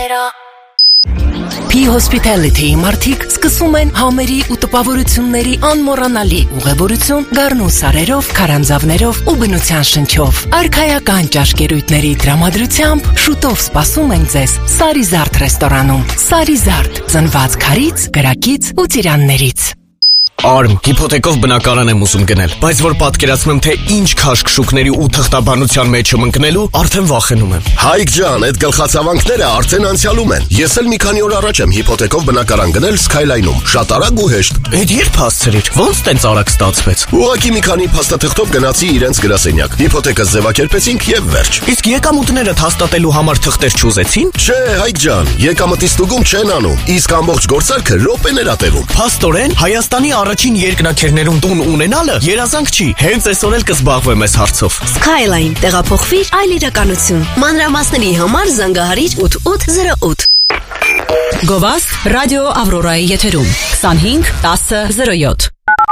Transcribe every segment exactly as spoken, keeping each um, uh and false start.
P-Hospitality մարդիկ սկսում են համերի ու տպավորությունների անմոռանալի ուղևորություն գառնու սարերով, քարանձավներով ու բնության շնչով։ Արքայական ճաշկերույթների տրամադրությամբ շուտով սպասում ենք ձեզ Սարիզարդ ռեստորանում։ Սարիզարդ, ծնված քարից, գրակից ու ծիրաններից։ Արմ, հիփոթեկով բնակարան եմ ուզում գնել, բայց որ պատկերացնեմ, թե ինչ քաշքշուկների ու թղթաբանության մեջ եմ ընկնելու, արդեն վախենում եմ։ Հայկ ջան, այդ գլխացավանքները արդեն անցյալում են։ Ես էլ մի քանի օր առաջ եմ հիփոթեկով բնակարան գնել Skyline-ում։ Շատ արագ ու հեշտ։ Այդ երբ հասցրիր։ Ոնց տենց արագ ստացվեց։ Ուղղակի մի քանի փաստաթղթով գնացի իրենց գրասենյակ։ Հիփոթեկը ձևակերպեցինք եւ վերջ։ Իսկ եկամուտները հաստատելու համար թղթեր չուզեցին։ Չէ, Հայկ ջան, եկամտի ստուգում չեն անում։ Իսկ ամբողջ գործարքը րոպեներ ա տևում։ Փաստորեն, Հայաստանի առաջին երկնաքերներում տուն ունենալը երազանք չի։ Հենց այսօր էլ կզբաղվեմ այս հարցով։ Skyline տեղափոխվիր այլ իրականություն։ Մանրամասների համար զանգահարիր ութ ութ զրո ութ։ Գովաս ռադիո Ավրորայի եթերում քսանհինգ տասը զրո յոթ։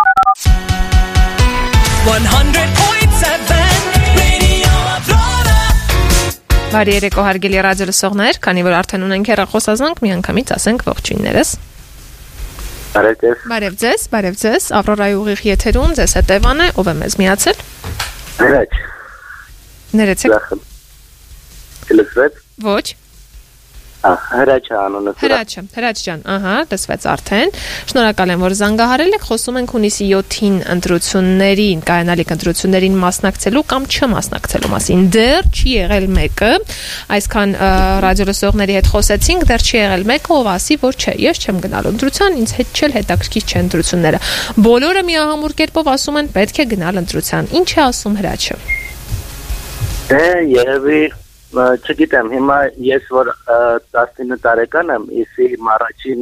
Բարի երեկո հարգելի ռադիո լսողներ, քանի որ արդեն ունենք հեռախոսազանգ, միանգամից ասենք ողջույններս։ Բարև ձեզ։ Բարև ձեզ, բարև ձեզ, Ավրորայի ուղիղ եթերում, ձեզ հետ Էվան է, ով է մեզ միացել։ Հրաչ։ Ներեցեք։ Լսվեց։ Ոչ։ Ահա, Հրաչ անունը։ Հրաչը, Հրաչ ջան, ահա, լսվեց արդեն։ Շնորհակալ եմ, որ զանգահարել եք, խոսում ենք հունիսի յոթին ընտրություններին, կայանալիք ընտրություններին մասնակցելու կամ չմասնակցելու մասին։ Դեռ չի եղել մեկը, այսքան ռադիոլսողների հետ խոսեցինք, դեռ չի եղել մեկը, ով ասի, որ չէ, ես չեմ գնալ ընտրության, ինձ հետ չել հետաքրքիր չեն ընտրությունները։ Բոլորը միահամուռ կերպով ասում են, պետք է գնալ ընտրության։ Ինչ է ասում Հրաչը։ Դե, երևի չգիտեմ, հիմա ես որ տասնինը տարեկան եմ, իսկ իմ առաջին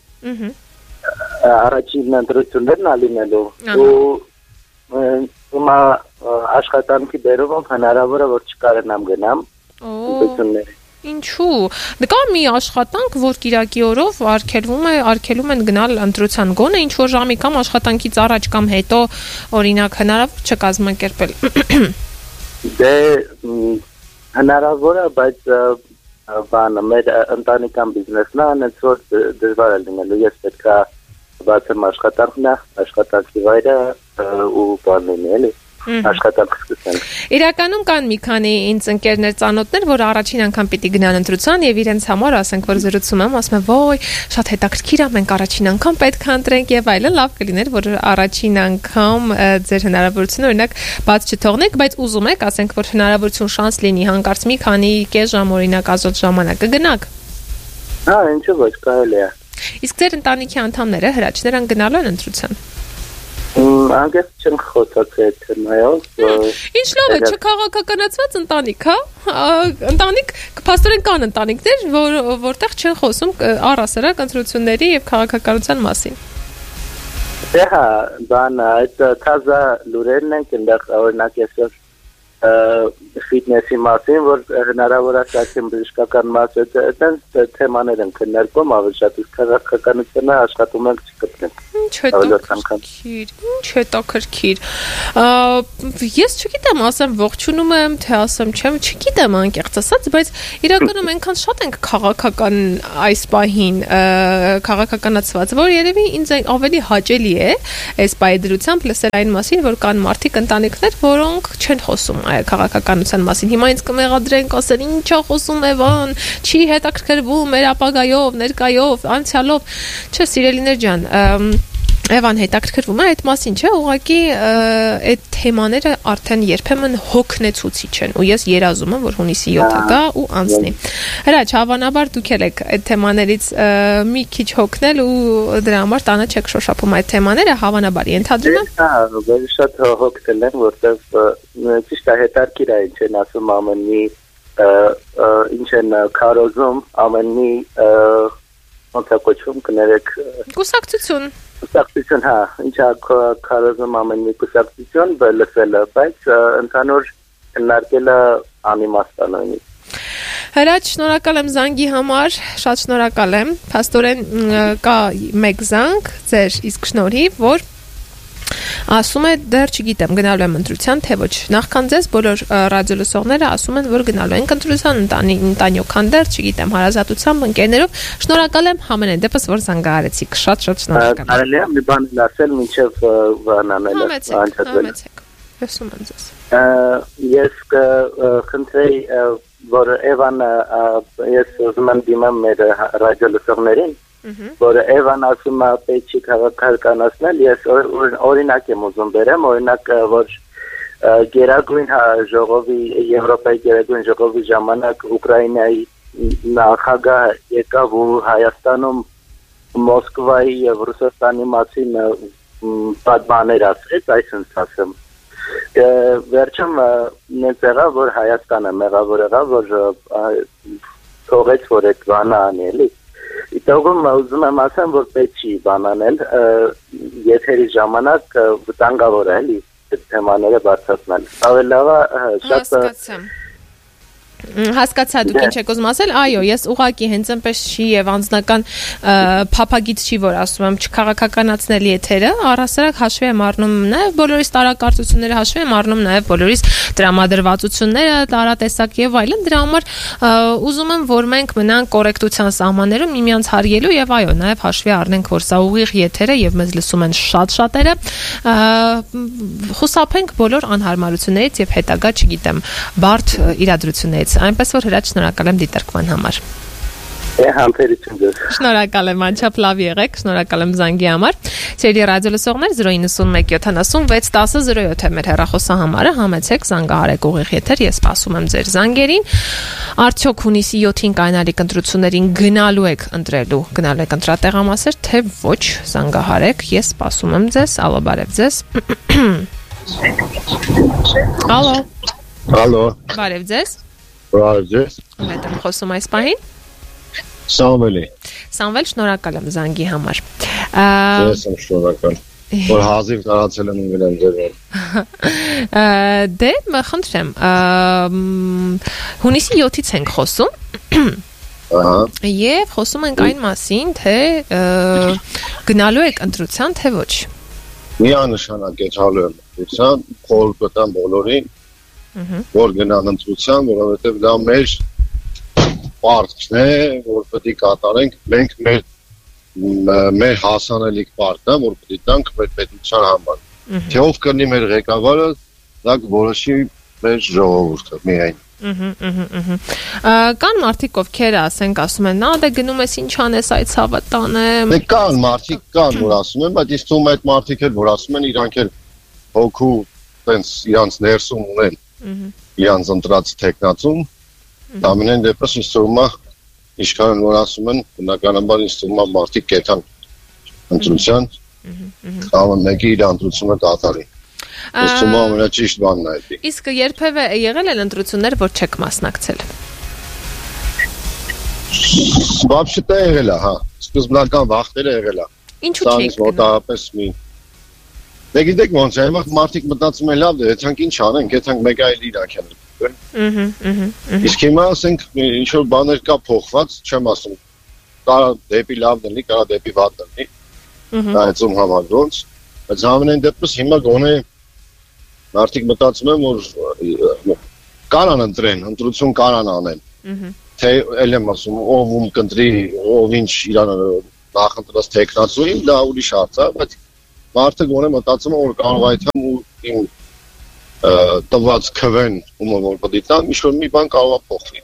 առաջին ընտրություններն ալինելու ու հիմա աշխատանքի բերումով հնարավոր է որ չկարենամ գնամ ընտրությունների։ Ինչու՞։ Դկա մի աշխատանք, որ Կիրակի օրով արգելվում է, արգելում են գնալ ընտրության գոնե ինչ որ ժամի կամ աշխատանքից առաջ կամ հետո օրինակ հնարավոր չէ կազմակերպել։ Դե հնարավոր է, բայց բանը մեր ընտանեկան բիզնեսն է, այնց որ դժվար է լինելու։ Ես պետք է բացեմ աշխատանքն, աշխատանքի վայրը ու բանն էլի։ Աշխատանք սկսենք։ Իրականում կան մի քանի ինձ ընկերներ ծանոթներ, որ առաջին անգամ պիտի գնան ընտրության եւ իրենց համար ասենք որ զրուցում եմ, ասում եմ, «Ոյ, շատ հետաքրքիր է, մենք առաջին անգամ պետք է ընտրենք» եւ այլն, լավ կլիներ, որ առաջին անգամ ձեր հնարավորությունը օրինակ բաց չթողնեք, բայց ուզում եք, ասենք որ հնարավորություն շանս լինի հանկարծ մի քանի կես ժամ օրինակ ազատ ժամանակ կգնաք։ Հա, ինչու՞ ոչ, կարելի է։ Իսկ ձեր ընտանիքի անդամները հրաչներն գնալու են ընտրության։ Անգամ չեմ խոսացել այդ թեմայով։ Ինչ լավ է, չքաղաքականացված ընտանիք, հա։ Ընտանիք, փաստորեն կան ընտանիքներ, որ որտեղ չեն խոսում առհասարակ ընտրությունների եւ քաղաքականության մասին։ Դե հա, բան այդ թազա լուրերն են, այնտեղ օրինակ այսօր ֆիթնեսի մասին, որ հնարավոր է շարքին բժշկական մասը, այդպես թեմաներ են քննարկում, ավելի շատ իսկ քաղաքականությունը աշխատում ենք չգտնենք։ Ինչ հետաքրքիր, ինչ հետաքրքիր։ Ես չգիտեմ, ասեմ ողջունում եմ, թե ասեմ չեմ, չգիտեմ անկեղծ ասած, բայց իրականում այնքան շատ ենք քաղաքական այս պահին քաղաքականացված, որ երևի ինձ ավելի հաճելի է այս պայդրությամբ լսել այն մասին, որ կան մարդիկ ընտանիքներ, որոնք չեն խոսում քաղաքականության մասին։ Հիմա ինձ կմեղադրեն, ասեն, ինչ է խոսում Էվան, չի հետաքրքրվում մեր ապագայով, ներկայով, անցյալով։ Չէ, սիրելիներ ջան, Էվան հետաքրքրվում է այդ մասին, չէ, ուղղակի այդ թեմաները արդեն երբեմն հոգնեցուցիչ են, ու ես երազում եմ, որ հունիսի յոթը գա ու անցնի։ Հրաչ, հավանաբար դուք եք այդ թեմաներից մի քիչ հոգնել ու դրա համար տանը չեք շոշափում այդ թեմաները, հավանաբար ենթադրում եմ։ Հա, very շատ հոգնել եմ, որտեղ ճիշտ է հետաքրքիր է ինչ են ասում ամեն մի ինչ են քարոզում, ամեն մի ոնց է կոչվում, կներեք կուսակցություն։ Կուսակցություն, հա, ինչա քարոզում ամեն մի կուսակցություն լսելը, բայց ընդհանուր քննարկելը անիմաստ է նույնիսկ։ Հրաչ, շնորհակալ եմ զանգի համար, շատ շնորհակալ եմ։ Փաստորեն կա մեկ զանգ ձեր իսկ շնորհիվ, որ Ասում է դեռ չգիտեմ գնալու եմ ընտրության թե ոչ նախքան ձեզ բոլոր ռադիոլսողները ասում են որ գնալու են ընտրության ընտանյոքան դեռ չգիտեմ հարազատությամբ ընկերներով շնորհակալ եմ համենայն դեպս որ զանգահարեցիք շատ շատ շնորհակալ կարելի է մի բան ասել մինչև վանանելը համեցեք լսում եմ ձեզ ես կխնդրեի որ Էվան ես ուզում եմ դիմեմ մեր ռադիոլսողներին որ Էվան ասում է պետք չի քաղաքականացնել ես օրինակ եմ ուզում բերեմ օրինակ որ Գերագույն ժողովի Եվրոպայի Գերագույն ժողովի ժամանակ Ուկրաինայի նախագահ եկավ ու Հայաստանում Մոսկվայի եւ Ռուսաստանի մասին պատմաներ ասեց այսինքն ասեմ վերջում նենց եղավ որ Հայաստանը մեղավոր եղավ որ թողեց որ այդ բանը անի էլի Իտոգում ուզում եմ ասեմ, որ պետք չի բանանել, եթերի ժամանակ վտանգավոր է, էլի, այդ թեմաները բարձրացնել։ Ավելի լավ է շատ Հասկացա դուք ինչ եք ուզում ասել, այո, ես ուղղակի հենց այնպես չի եւ անձնական փափագից չի որ ասում եմ չքաղաքականացնել եթերը, առհասարակ հաշվի եմ առնում նաեւ բոլորիս տարակարծությունները, հաշվի եմ առնում նաեւ բոլորիս դրամադրվածությունները, տարատեսակ եւ այլն, դրա համար ուզում եմ որ մենք մնանք կոռեկտության սահմաններում միմյանց հարգելու եւ այո, նաեւ հաշվի առնենք որ սա ուղիղ եթեր է եւ մեզ լսում են շատ շատերը, խուսափենք բոլոր անհարմարություններից եւ հետագա, չգիտեմ, բարդ իրադրություններից այնպես որ հրաչ շնորհակալ եմ դիտարկման համար։ Է համբերություն ձեզ։ Շնորհակալ եմ, անչափ լավ եղեք, շնորհակալ եմ զանգի համար։ Սերի ռադիոլսողներ զրո իննսուն մեկ յոթանասունվեց տասը զրո յոթ է մեր հեռախոսահամարը, համեցեք, զանգահարեք ուղիղ եթեր, ես սպասում եմ ձեր զանգերին։ Արդյոք հունիսի յոթին կայանալիք ընտրություններին գնալու եք ընտրելու, գնալու եք ընտրատեղամասեր, թե ոչ, զանգահարեք, ես սպասում եմ ձեզ, ալո, բարև ձեզ։ Ալո։ Ալո։ Բարև ձեզ։ Բարև ձեզ։ Ո՞ւր եմ խոսում այս պահին։ Սամվելի։ Սամվել, շնորհակալ եմ զանգի համար։ Ես եմ շնորհակալ։ Որ հազիվ տարածել եմ ինգլեն ձեր։ Դե, խնդրեմ, հունիսի յոթից ենք խոսում։ Ահա։ Եվ խոսում ենք այն մասին, թե գնալու եք ընտրության, թե ոչ։ Միանշանակ գնալու եմ ընտրության, խորհուրդ կտամ բոլորին, որ գնան ընտրության, որովհետև դա մեր պարտքն է, որ պետք է կատարենք, մենք մեր մեր հասանելիք պարտքն է, որ պետք է տանք մեր պետության համար։ Թե ով կլինի մեր ղեկավարը, դա կորոշի մեր ժողովուրդը միայն։ Կան մարդիկ, ովքեր ասենք, ասում են, նա դե գնում ես ինչ անես այդ ցավը տանեմ։ Դե կան մարդիկ կան, որ ասում են, բայց իսկ թվում է այդ մարդիկ էլ որ ասում են, իրանք էլ հոգու տենց իրանց ներսում ունեն, իրանց ընտրած տեխնացում, ամենայն դեպս ինձ թվում է, ինչքան որ ասում են, բնականաբար ինձ թվում է մարդիկ կեթան ընտրության, կամ մեկի իր ընտրությունը կատարի։ Ինձ թվում է ամենաճիշտ բանն է դա։ Իսկ երբևէ եղել են ընտրություններ, որ չեք մասնակցել։ Բաբշտը եղել է, հա, սկզբնական վախտերը եղել է։ Ինչու՞ չեք մոտավորապես մի Դե գիտեք ոնց է, այստեղ մարդիկ մտածում են լավ դե, եթանք ինչ անենք, եթանք մեկ այլ իրանք են։ Ըհը, ըհը։ Իսկ հիմա ասենք ինչ որ բաներ կա փոխված, չեմ ասում, կարա դեպի լավ լինի, կարա դեպի վատ լինի։ Դա այցում համար ոնց, բայց ամենայն դեպս հիմա գոնե մարդիկ մտածում են, որ կարան ընտրեն, ընտրություն կարան անեն։ Թե էլ եմ ասում, ով ում կընտրի, ով ինչ իրան նախընտրած տեխնացուին, դա ուրիշ հարց է, բայց մարդը գոնե մտածում է, որ կարող է այդքան ու իմ տված քվեն ումը որ պետք է տան, ինչ-որ մի բան կարող է փոխվի։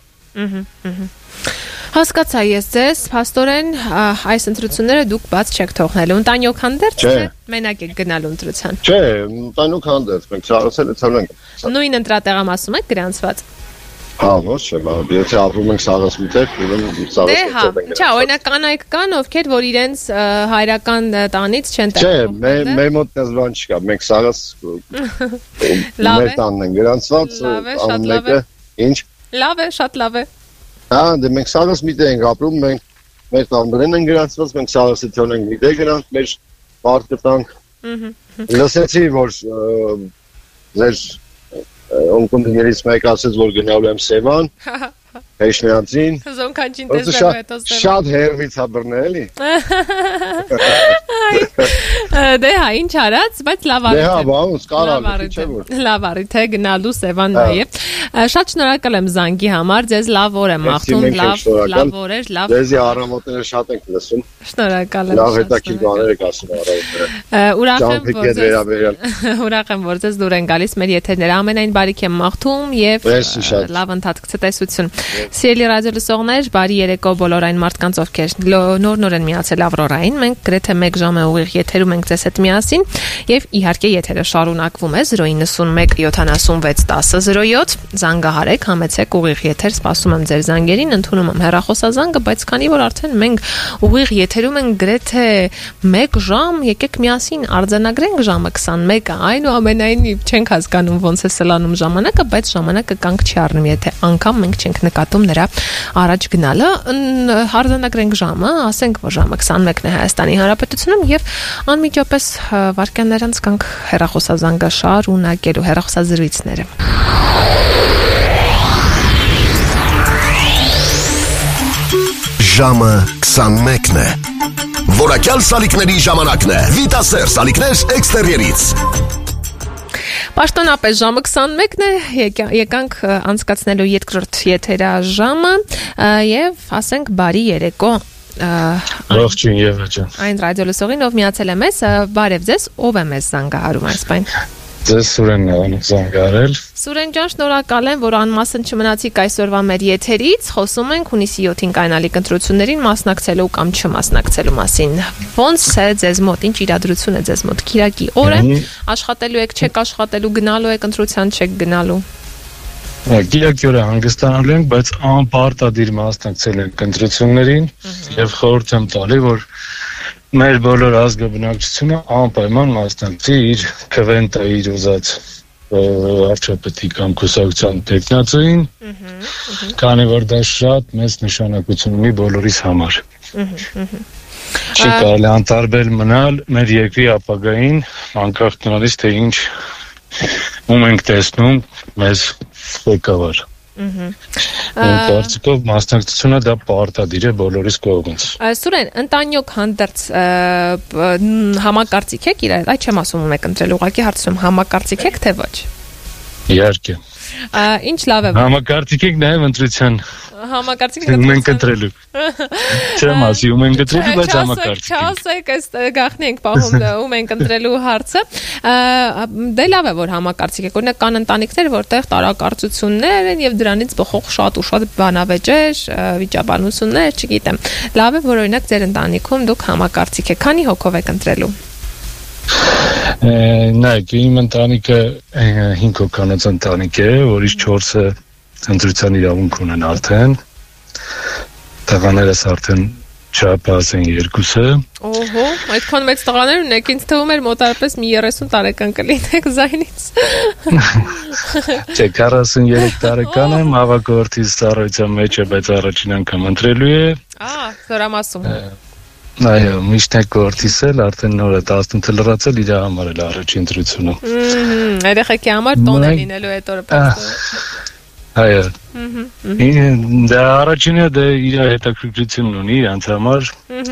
Հասկացա ես ձեզ, փաստորեն այս ընտրությունները դուք բաց չեք թողնելու։ Ընտանյոք հանդերձ թե մենակ եք գնալու ընտրության։ Չէ, ընտանյոք հանդերձ, մենք ցարացել է ցալենք։ Նույն ընտրատեղամասում եք գրանցված։ Հա, ոչ չէ, բայց եթե ապրում ենք Սաղասմիթեր, ուրեմն Սաղասմիթեր ենք։ Չէ, օրինակ կանայք կան, ովքեր որ իրենց հայրական տանից չեն տեղափոխվել։ Չէ, մեր մոտ դες բան չկա, մենք Սաղաս մեր տանն են գրանցված, ամենը ինչ։ Լավ է, շատ լավ է։ Հա, դե մենք Սաղասմիթեր ենք ապրում, մենք մեր տաններն են գրանցված, մենք Սաղասիթոն ենք դիտե գրանց, մեր պարտքը տանք։ Լսեցի, որ ձեր Օնկոնդիներից մեկ ասեց, որ գնալու եմ Սևան, Հեշմյանցին։ Զոնքանչին տեսնելու հետո Սևան։ Շատ հերվից է բռնել, էլի։ Դե հա, ինչ արած, բայց լավ արիթ է։ Դե հա, բանուց կարալ, չէ՞ որ։ Լավ արիթ է գնալու Սևան նաև։ Շատ շնորհակալ եմ զանգի համար, ձեզ լավ օր եմ աղթում, լավ, լավ օրեր, լավ։ Ձեզի առավոտները շատ ենք լսում։ Շնորհակալ եմ։ Լավ հետաքրքիր բաներ եք ասում առավոտները։ Ուրախ եմ, որ ձեզ ուրախ եմ, որ ձեզ դուր են գալիս մեր եթերները։ Ամենայն բարիք եմ մաղթում եւ լավ ընթացք ցտեսություն։ Սիրելի ռադիո լսողներ, բարի երեկո բոլոր այն մարդկանց, ովքեր նոր-նոր են միացել Ավրորային։ Մենք գրեթե մեկ ժամ է ուղիղ եթերում ենք ձեզ հետ միասին եւ իհարկե եթերը շարունակվում է zero nine one seven seven one zero zero seven զանգահարեք, համեցեք ուղիղ եթեր, սպասում եմ ձեր զանգերին, ընդունում եմ հեռախոսազանգը, բայց քանի որ արդեն մենք ուղիղ եթերում ենք գրեթե մեկ ժամ, եկեք միասին արձանագրենք ժամը twenty-one-ը, այնուամենայնիվ չենք հասկանում ոնց է սլանում ժամանակը, բայց ժամանակը կանգ չի առնում, եթե անգամ մենք չենք նկատում նրա առաջ գնալը, արձանագրենք ժամը, ասենք որ ժամը twenty-one-ն է Հայաստանի Հանրապետությունում եւ անմիջապես վարքյաններ անց կանք հեռախոսազանգը շարունակելու հեռախոսազրույցները։ Ժամը twenty-one-ն է։ Որակյալ սալիկների ժամանակն է։ Վիտասեր սալիկներ էքստերիերից։ Պաշտոնապես ժամը twenty-one-ն է, եկանք անցկացնելու երկրորդ եթերաժամը եւ ասենք բարի երեկո Ողջույն Եվա ջան։ Այն ռադիո լսողին, ով միացել է մեզ, բարև ձեզ, ով է մեզ զանգահարում այս պայն։ Ձեզ Սուրենն է զանգահարել։ Սուրեն ջան, շնորհակալ եմ, որ անմասն չմնացիք այսօրվա մեր եթերից, խոսում ենք հունիսի seventh-ին կայանալիք ընտրություններին մասնակցելու կամ չմասնակցելու մասին։ Ոնց է ձեզ մոտ, ինչ իրադրություն է ձեզ մոտ, Կիրակի օրը, աշխատելու եք, չեք աշխատելու, գնալու եք ընտրության, չեք գնալու։ Կիրակի օրը հանգստանալու ենք, բայց անպարտադիր մասնակցել ենք ընտրություններին եւ խորհուրդ եմ տալի, որ մեր բոլոր ազգաբնակչությունը անպայման մասնակցի իր քվենտը իր ուզած արչապետի կամ կուսակցության տեխնացուին, քանի որ դա շատ մեծ նշանակություն ունի բոլորիս համար։ Չի կարելի անտարբեր մնալ մեր երկրի ապագային, անկախ նրանից թե ինչ ում ենք տեսնում մեզ ղեկավար։ Կարծիքով մասնակցությունը դա պարտադիր է բոլորիս կողմից։ Սուրեն, ընտանյոք հանդերձ համակարծիք եք իրար, այ չեմ ասում ում եք ընտրել, ուղղակի հարցնում համակարծիք եք թե ոչ։ Իհարկե։ Ինչ լավ է։ Համակարծիք եք նաև ընտրության։ Համակարծիք եք մենք ընտրելու։ Չեմ ասի ում ենք ընտրելու, բայց համակարծիք։ Չասեք, այս գախնի ենք պահում ում ենք ընտրելու հարցը։ Դե լավ է որ համակարծիք եք։ Օրինակ կան ընտանիքներ, որտեղ տարակարծություններ են եւ դրանից բխող շատ ու շատ բանավեճեր, վիճաբանություններ, չգիտեմ։ Լավ է որ օրինակ ձեր ընտանիքում դուք համակարծիք եք։ Քանի հոգով եք ընտրելու։ Նայեք, իմ ընտանիքը five հոգանոց ընտանիք է, որից four-ը ընտրության իրավունք ունեն արդեն։ Տղաներս արդեն չափած են երկուսը։ Օհո, այդքան մեծ տղաներ ունեք, ինձ թվում էր մոտարապես մի thirty տարեկան կլինեք զայնից։ Չէ, forty-three տարեկան եմ, հավաքորդից ծառայության մեջ է, բայց առաջին անգամ ընտրելու է։ Ահա, զորամասում։ Այո, միշտ եք գործից էլ արդեն նոր է eighteen լրացել իր համար էլ առաջին ընտրությունը։ Հմ, երեխեքի համար տոն է լինելու այդ օրը պաստը։ Այո։ Դա առաջինը դա իր հետաքրքրությունն ունի իրանց համար։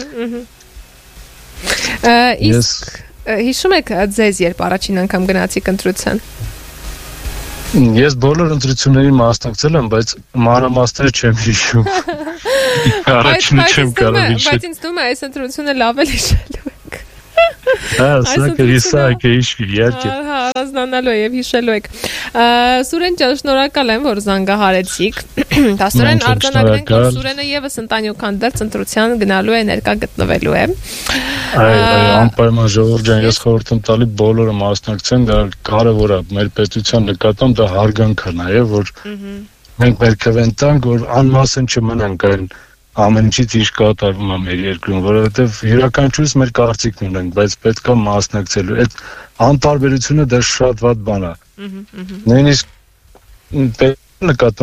Իսկ հիշում եք ձեզ երբ առաջին անգամ գնացիք ընտրության։ Ես բոլոր ընտրություններին մասնակցել եմ, բայց մանրամասները չեմ հիշում։ Առաջինը չեմ կարող հիշել։ Բայց ինձ թվում է այս ընտրությունը լավ է հիշելու եք։ Հա, սա կհիսա կհիշվի, իհարկե։ Հա, առանձնանալու եւ հիշելու եք։ Սուրեն ջան, շնորհակալ եմ, որ զանգահարեցիք։ Դասորեն արձանագրենք, որ Սուրենը եւս ընտանյոք հանդերձ ընտրության գնալու է, ներկա գտնվելու է։ Այո, անպայման ժողովուրդ ջան, ես խորհուրդ եմ տալի բոլորը մասնակցեն, դա կարևոր է մեր պետության նկատմամբ, դա հարգանք է նաեւ, որ մենք մեր քվեն տանք, որ անմասն չմնանք այն ամեն ինչից ինչ կատարվում է մեր երկրում, որովհետև յուրաքանչյուրս մեր կարծիքն ունենք, բայց պետք է մասնակցելու։ Այդ անտարբերությունը դա շատ վատ բան է։ Նույնիսկ նկատմամբ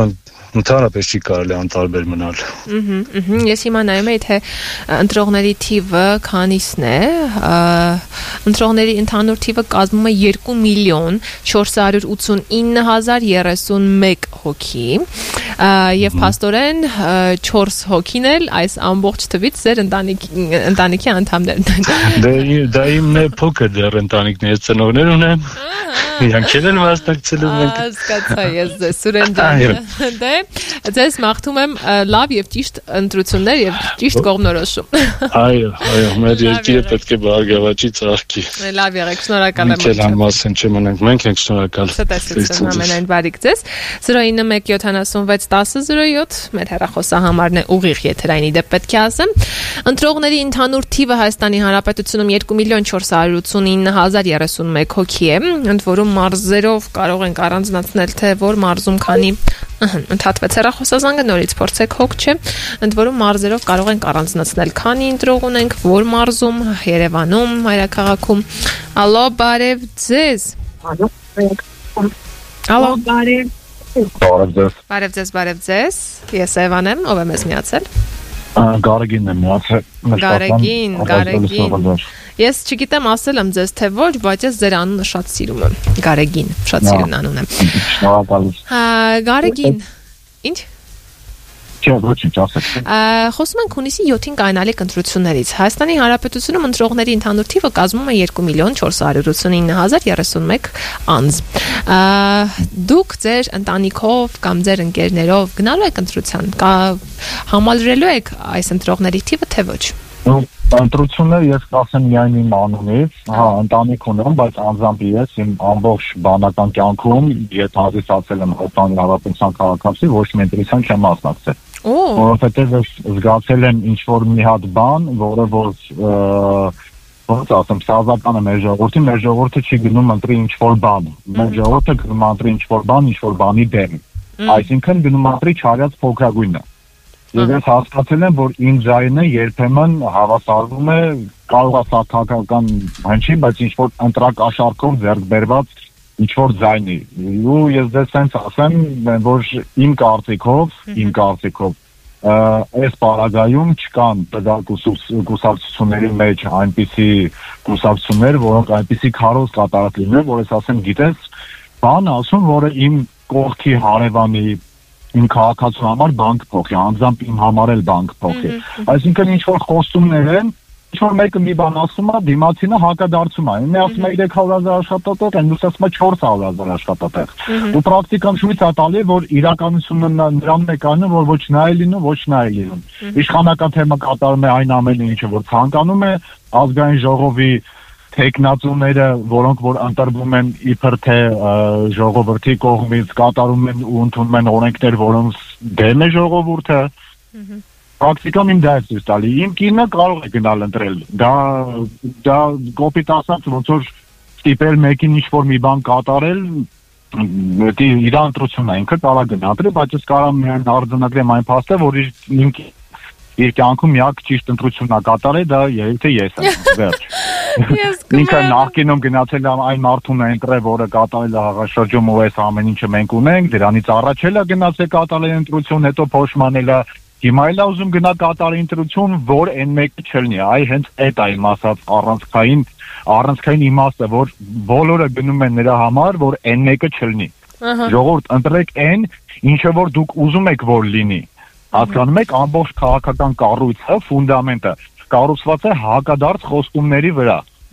Ընդհանրապես չի կարելի անտարբեր մնալ։ Ահա, ես հիմա նայում եմ, թե ընտրողների թիվը քանիսն է, ընտրողների ընդհանուր թիվը կազմում է երկու միլիոն չորս հարյուր ութսունինը հազար երեսունմեկ հոգի, եւ փաստորեն չորս հոգին էլ այս ամբողջ թվից ձեր ընտանիքի անդամներն են։ Դա իմն է փոքր դեռ ընտանիքն է, ես ծնողներ ունեմ։ Իրանք են մասնակցելու մենք։ Հասկացա ես ձեզ Սուրեն ջան։ Դե ձեզ մաղթում եմ լավ եւ ճիշտ ընտրություններ եւ ճիշտ կողմնորոշում։ Այո, այո, մեր երկիրը պետք է բարգավաճի ծաղկի։ Լավ եղեք, շնորհակալ եմ։ Մենք անմասն չմնանք, մենք ենք շնորհակալ։ Ցտեսություն ամենայն բարիք ձեզ։ zero nine one seven seven six one zero zero seven մեր հեռախոսահամարն է ուղիղ եթերայինի դեպ պետք է ասեմ։ Ընտրողների ընդհանուր թիվը Հայաստանի Հանրապետությունում երկու միլիոն չորս հարյուր ութսունինը հազար երեսունմեկ հոգի է, ընդ որում մարզերով կարող ենք առանձնացնել, թե որ մարզում քանի ընդհատվեց հեռախոսազանգը, նորից փորձեք հոգ չէ, ընդ որում մարզերով կարող ենք առանձնացնել, քանի ընտրող ունենք, որ մարզում, Երևանում, մայրաքաղաքում։ Ալո, բարև ձեզ։ Ալո, բարև։ Բարև ձեզ։ Բարև ձեզ, բարև ձեզ։ Ես Էվան եմ, ով է մեզ միացել։ Գարեգինն եմ միացել։ Գարեգին, Գարեգին։ Ես չգիտեմ ասել եմ ձեզ թե ոչ, բայց ես ձեր անունը շատ սիրում եմ։ Գարեգին, շատ սիրուն անուն է։ Շնորհակալություն։ Հա, Գարեգին։ Ինչ։ Չէ, ոչինչ, ասեք։ Խոսում ենք հունիսի յոթին կայանալիք ընտրություններից։ Հայաստանի Հանրապետությունում ընտրողների ընդհանուր թիվը կազմում է երկու միլիոն չորս հարյուր ութսունինը հազար երեսունմեկ անձ։ Դուք ձեր ընտանիքով կամ ձեր ընկերներով գնալու եք ընտրության, համալրելու եք այս ընտրողների թիվը, թե ոչ։ Ընտրությունները ես կասեմ միայն իմ անունից, հա, ընտանիք ունեմ, բայց անձամբ ես իմ ամբողջ բանական կյանքում եթե հազիսացել եմ Հայաստանի Հանրապետության քաղաքացի, ոչ մի ընտրության չեմ մասնակցել։ Որովհետև ես զգացել եմ ինչ-որ մի հատ բան, որը որ ոնց ասեմ, սազական է մեր ժողովրդի, մեր ժողովուրդը չի գնում ընտրի ինչ-որ բան։ Մեր ժողովուրդը գնում ընտրի ինչ-որ բան, ինչ-որ բանի դեմ։ Այսինքն գնում ընտրի չարյաց փոքրագույնը։ Եվ ես հասկացել եմ, որ իմ ձայնը երբեմն հավասարվում է, կարող է սա քաղաքական հնչի, բայց ինչ-որ ընտրակաշառքով ձեռք բերված ինչ-որ ձայնի։ Ու ես դες sense ասեմ, որ իմ կարծիքով, իմ կարծիքով այս պարագայում չկան կուսակցությունների մեջ այնպիսի կուսակցություններ, որոնք այնպիսի քարոզ կատարած լինեն, որ ես ասեմ, գիտես, բան ասում, որը իմ կողքի հարևանի իմ քաղաքացու համար բանկ փոխի, անձամբ իմ համար էլ բանկ փոխի։ Այսինքն ինչ որ խոստումներ են, ինչ որ մեկը մի բան ասում է, դիմացինը հակադարձում է։ Ինքը ասում է երեք հարյուր հազար աշխատատեղ, այնուց ասում է չորս հարյուր հազար աշխատատեղ։ Ու պրակտիկան շուտ է տալի, որ իրականությունը նրան է կանում, որ ոչ նա է լինում, ոչ նա է լինում։ Իշխանական կատարում է այն ամենը, ինչը որ ցանկանում է, ազգային ժողովի տեխնացուները, որոնք որ ընտրվում են իբր թե ժողովրդի կողմից կատարում են ու ընդունում են օրենքներ, որոնց դեմ է ժողովուրդը։ Պրակտիկան իմ դա է ցույց տալի։ Իմ կինը կարող է գնալ ընտրել։ Դա դա կոպիտ ասած ոնց որ ստիպել մեկին ինչ-որ մի բան կատարել, դա իր ընտրությունն է, ինքը կարող է գնալ, բայց ես կարող եմ միայն արձանագրեմ այն փաստը, որ իմ իր կյանքում միակ ճիշտ ընտրությունն է կատարել, դա երբ թե ես եմ, վերջ։ Ինքը նախկինում գնացել է այն մարդուն է ընտրել, որը կատարել է հաղաշրջում ու այս ամեն ինչը մենք ունենք, դրանից առաջ էլ է գնացել կատարել ընտրություն, հետո փոշմանել է, հիմա էլ է ուզում գնա կատարել ընտրություն, որ այն մեկը չլինի։ Այ հենց այդ է իմ ասած առանցքային առանցքային իմաստը, որ բոլորը գնում են նրա համար, որ այն մեկը չլինի։ Ժողովուրդ, ընտրեք այն, ինչը որ դուք ուզում եք որ լինի։ Հասկանում եք, ամբողջ քաղաքական կառույցը, ֆունդամենտը կառուցված է հակադարձ խոստումների վրա։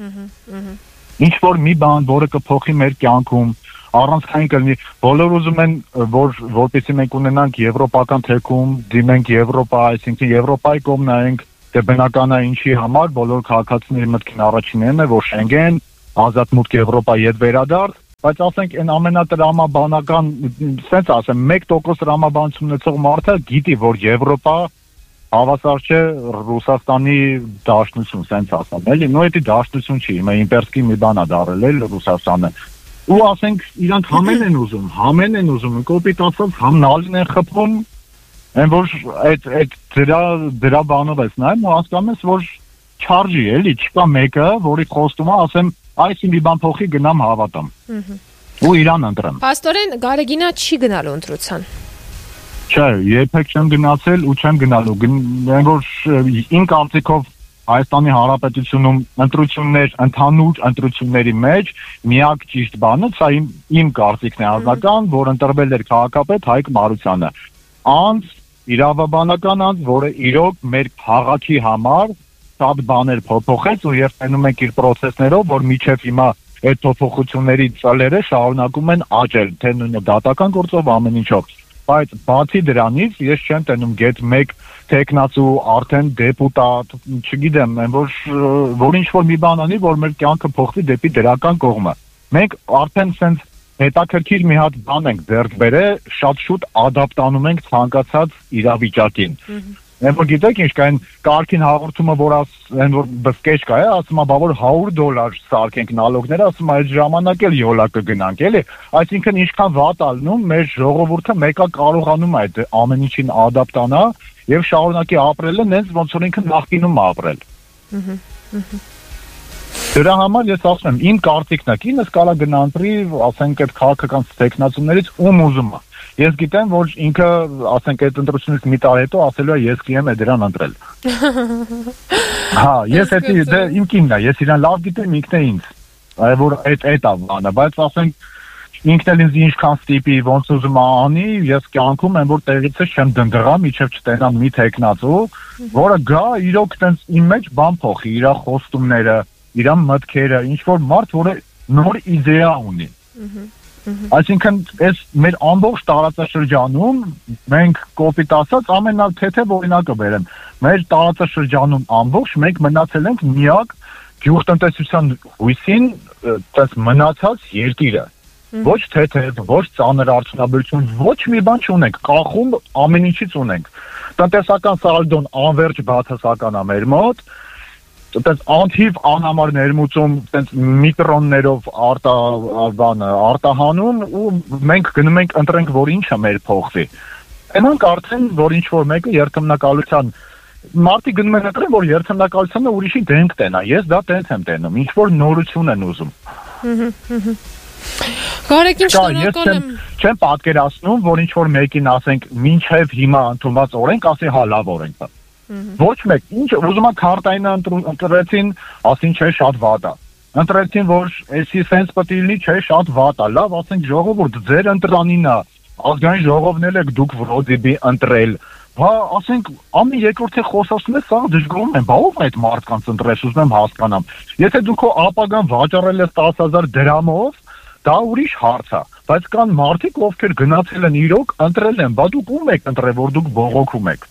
Ինչ որ մի բան, որը կփոխի մեր կյանքում, առանցքային կլինի, բոլորը ուզում են, որ որպեսզի մենք ունենանք եվրոպական թեկում, դիմենք Եվրոպա, այսինքն Եվրոպայի կողմ նայենք, դե բնական է ինչի համար, բոլոր քաղաքացիների մտքին առաջինն է, որ Շենգեն, ազատ մուտք Եվրոպա ետ վերադարձ, բայց ասենք այն ամենատրամաբանական, ասենց ասեմ, մեկ տոկոս տրամաբանություն ունեցող մարդը գիտի, որ Եվրոպա հավասար չէ Ռուսաստանի դաշնություն, ասենց ասեմ, էլի, նո դա դաշնություն չի, հիմա իմպերսկի մի բան է դարել էլ Ռուսաստանը։ Ու ասենք իրանք համեն են ուզում, համեն են ուզում, կոպիտ ասած համ նալին են խփում, այն որ այդ այդ դրա դրա բանով ես նայում ու հասկանում ես, որ չարժի էլի, չկա մեկը, որի խոստումը ասեմ այս մի բան փոխի գնամ հավատամ։ Ու իրան ընտրեմ։ Պաստորեն Գարեգինա չի գնալու ընտրության։ Չէ, երբեք չեմ գնացել ու չեմ գնալու։ Գնան որ իմ կարծիքով Հայաստանի Հանրապետությունում ընտրություններ, ընդհանուր ընտրությունների մեջ միակ ճիշտ բանը, սա իմ իմ կարծիքն է ազնական, որ ընտրվել էր քաղաքապետ Հայկ Մարությանը։ Անց իրավաբանական անձ, որը իրոք մեր քաղաքի համար շատ բաներ փոփոխեց ու երբ տենում ենք իր process-ներով, որ միջև հիմա այդ փոփոխությունների ծալերը շարունակում են աճել, թե նույնը դատական գործով ամեն ինչով։ Բայց բացի դրանից ես չեմ տենում գետ մեկ տեխնացու արդեն դեպուտատ, չգիտեմ, որ որ ինչ որ մի բան անի, որ մեր կյանքը փոխվի դեպի դրական կողմը։ Մենք արդեն sense հետաքրքիր մի հատ բան ենք ձեռք բերել, շատ շուտ ադապտանում ենք ցանկացած իրավիճակին։ Եմ որ գիտեք ինչ կա այն կարգին հաղորդումը, որ ասեն որ բսկեջ կա, ասում է, բա որ հարյուր դոլար սարքենք նալոգները, ասում է, այդ ժամանակ էլ յոլա կգնանք, էլի։ Այսինքն ինչքան վատ ալնում, մեր ժողովուրդը մեկը կարողանում է այդ ամեն ինչին ադապտանա եւ շարունակի ապրելը նենց ոնց որ ինքը նախկինում ապրել։ Դրա համար ես ասում եմ, իմ կարծիքն է, ինձ կարա գնանտրի, ասենք այդ քաղաքական տեխնացուներից ում ուզում է։ Ես գիտեմ, որ ինքը, ասենք այդ ընտրությունից մի տարի հետո ասելու է ես կիեմ է դրան ընտրել։ Հա, ես էդի դե իմ կինն է, ես իրան լավ գիտեմ, ինքն է ինձ։ Այ որ այդ այդ է բանը, բայց ասենք ինքն էլ ինձ ինչքան ստիպի, ոնց ուզում անի, ես կյանքում եմ որ տեղից չեմ դնդրա, միջև չտենամ մի տեխնացու, որը գա իրոք տենց իմ մեջ բան փոխի, իր խոստումները, իր մտքերը, ինչ որ մարդ, որը նոր իդեա ունի։ Այսինքն այս մեր ամբողջ տարածաշրջանում մենք կոպիտ ասած ամենաթեթև օրինակը բերեմ։ Մեր տարածաշրջանում ամբողջ մենք մնացել ենք միակ գյուղատնտեսության հույսին տես մնացած երկիրը։ Ոչ թեթև, ոչ ծանր արդյունաբերություն, ոչ մի բան չունենք, կախում ամեն ինչից ունենք։ Տնտեսական սալդոն անվերջ բացասական է մեր մոտ։ Այդպես անթիվ անհամար ներմուծում, այդպես միկրոններով արտա բանը արտահանում ու մենք գնում ենք ընտրենք, որ ինչը մեր փոխվի։ Այնանք արդեն որ ինչ որ մեկը երթմնակալության մարդիկ գնում են ընտրեն, որ երթմնակալությունը ուրիշի դենք տենա։ Ես դա տենց եմ տենում, ինչ որ նորություն են ուզում։ Կարեկին շնորհակալ եմ։ Չեմ պատկերացնում, որ ինչ որ մեկին ասենք, մինչև հիմա ընդունված օրենք, ասի հա լավ օրենք է։ Ոչ մեկ, ինչ ուզում եք քարտայինը ընտրեցին, ասին չէ շատ վատ է։ Ընտրեցին, որ էսի սենց պետք է լինի, չէ շատ վատ է։ Լավ, ասենք ժողովուրդ, ձեր ընտրանին է, ազգային ժողովն էլ եք դուք վրոդիբի ընտրել։ Հա, ասենք ամեն երկրորդի խոսացնում է, սա դժգոհում եմ, բա ով այդ մարդկանց ընտրես, ուզում եմ հասկանամ։ Եթե դուք քո ապագան վաճառել ես տասը հազար դրամով, դա ուրիշ հարց է, բայց կան մարդիկ, ովքեր գնացել են իրոք, ընտրել են, բա դուք ում եք ընտրել, որ դուք բողոքում եք։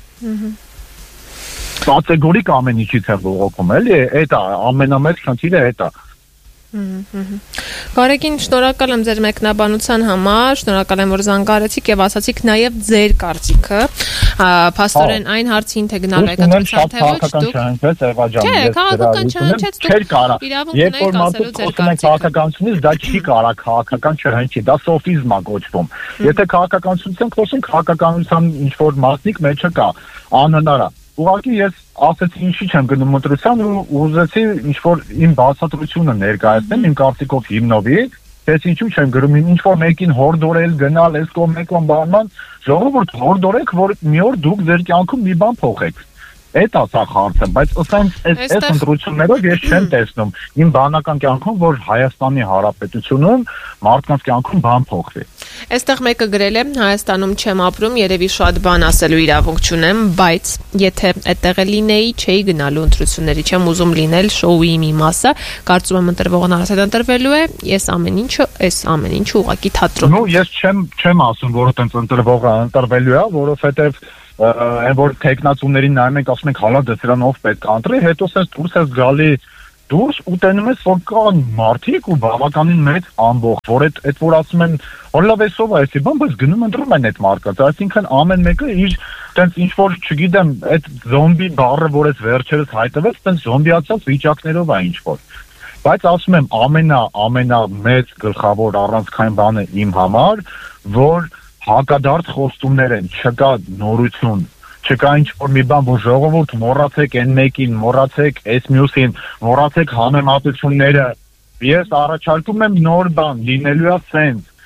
Կատեգորիկ ամեն ինչից է բողոքում, էլի, այդ է, ամենամեծ խնդիրը այդ է։ Կարեկին շնորհակալ եմ ձեր մեկնաբանության համար, շնորհակալ եմ որ զանգարեցիք եւ ասացիք նաեւ ձեր կարծիքը։ Փաստորեն այն հարցին թե գնալու եք ընտրության թե ոչ դուք։ Չէ, քաղաքական չհնչեց դուք իրավունք ունեք ասելու ձեր կարծիքը։ Քաղաքականությունից դա չի կարա քաղաքական չհնչի, դա սոֆիզմ է կոչվում։ Եթե քաղաքականությունից խոսենք, քաղաքականության ինչ որ մասնիկ մեջը կա, անհնար է։ Ուղղակի ես ասեցի ինչի չեմ գնում ընտրության ու ուզեցի ինչ որ իմ բացատրությունը ներկայացնեմ իմ կարծիքով հիմնովի, ես ինչու չեմ գրում ինչ որ մեկին հորդորել գնալ այս կողմ մեկ կողմ բանման, ժողովուրդ հորդորեք, որ մի օր դուք ձեր կյանքում մի բան փոխեք։ Այդ է սա հարցը, բայց ասենք այս այս ընտրություններով ես չեմ տեսնում իմ բանական կյանքում, որ Հայաստանի Հանրապետությունում մարդկանց կյանքում բան փոխվի։ Այստեղ մեկը գրել է Հայաստանում չեմ ապրում, երևի շատ բան ասելու իրավունք չունեմ, բայց եթե այդտեղ լինեի, չէի գնալու ընտրությունների, չեմ ուզում լինել շոուի մի մասը, կարծում եմ ընտրվողն արդեն ընտրվելու է, ես ամեն ինչը, այս ամեն ինչը ուղղակի թատրոն։ Ну, ես չեմ չեմ ասում, որ այդպես ընտրվողը ընտրվելու է, որովհետև այն որ տեխնացուներին նայում ենք, ասում ենք հալա դե սրանով պետք է ընտրի, հետո սենց դուրս ես գալի դուրս ու տենում ես որ կան մարդիկ ու բավականին մեծ ամբողջ, որ այդ այդ որ ասում են հոլավ էսով է էսի բան, բայց գնում ընտրում են այդ մարդկանց, այսինքն ամեն մեկը իր տենց ինչ որ չգիտեմ, այդ զոմբի բառը, որ այս վերջերս հայտնվեց, տենց զոմբիացած վիճակներով է ինչ որ։ Բայց ասում եմ ամենա ամենա մեծ գլխավոր առանցքային բանը իմ համար, որ հակադարձ խոստումներ են, չկա նորություն, չկա ինչ-որ մի բան, որ ժողովուրդ մոռացեք այն մեկին, մոռացեք այս մյուսին, մոռացեք համեմատությունները։ Ես առաջարկում եմ նոր բան, լինելու է սենց,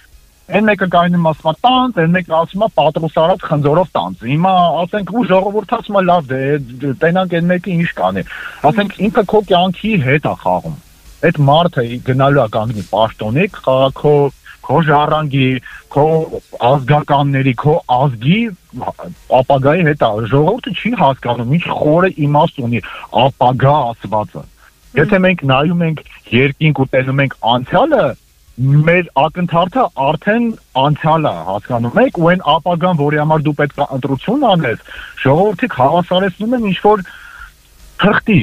Այն մեկը գայնում ասում է տանց, այն մեկը ասում է պատրուս արած խնձորով տանց։ Հիմա ասենք ու ժողովուրդը ասում է լավ դե տենանք այն մեկը ինչ կանի։ Ասենք ինքը քո կյանքի հետ է խաղում։ Այդ մարդը գնալու է կանգնի պաշտոնի, քո քո ժառանգի, քո ազգականների, քո ազգի ապագայի հետ է։ Ժողովուրդը չի հասկանում ինչ խորը իմաստ ունի ապագա ասվածը։ Եթե մենք նայում ենք երկինք ու տեսնում ենք անցյալը, մեր ակնթարթը արդեն անցյալ է, հասկանում եք, ու այն ապագան, որի համար դու պետք է ընտրություն անես, ժողովրդիկ հավասարեցնում են ինչ-որ թղթի։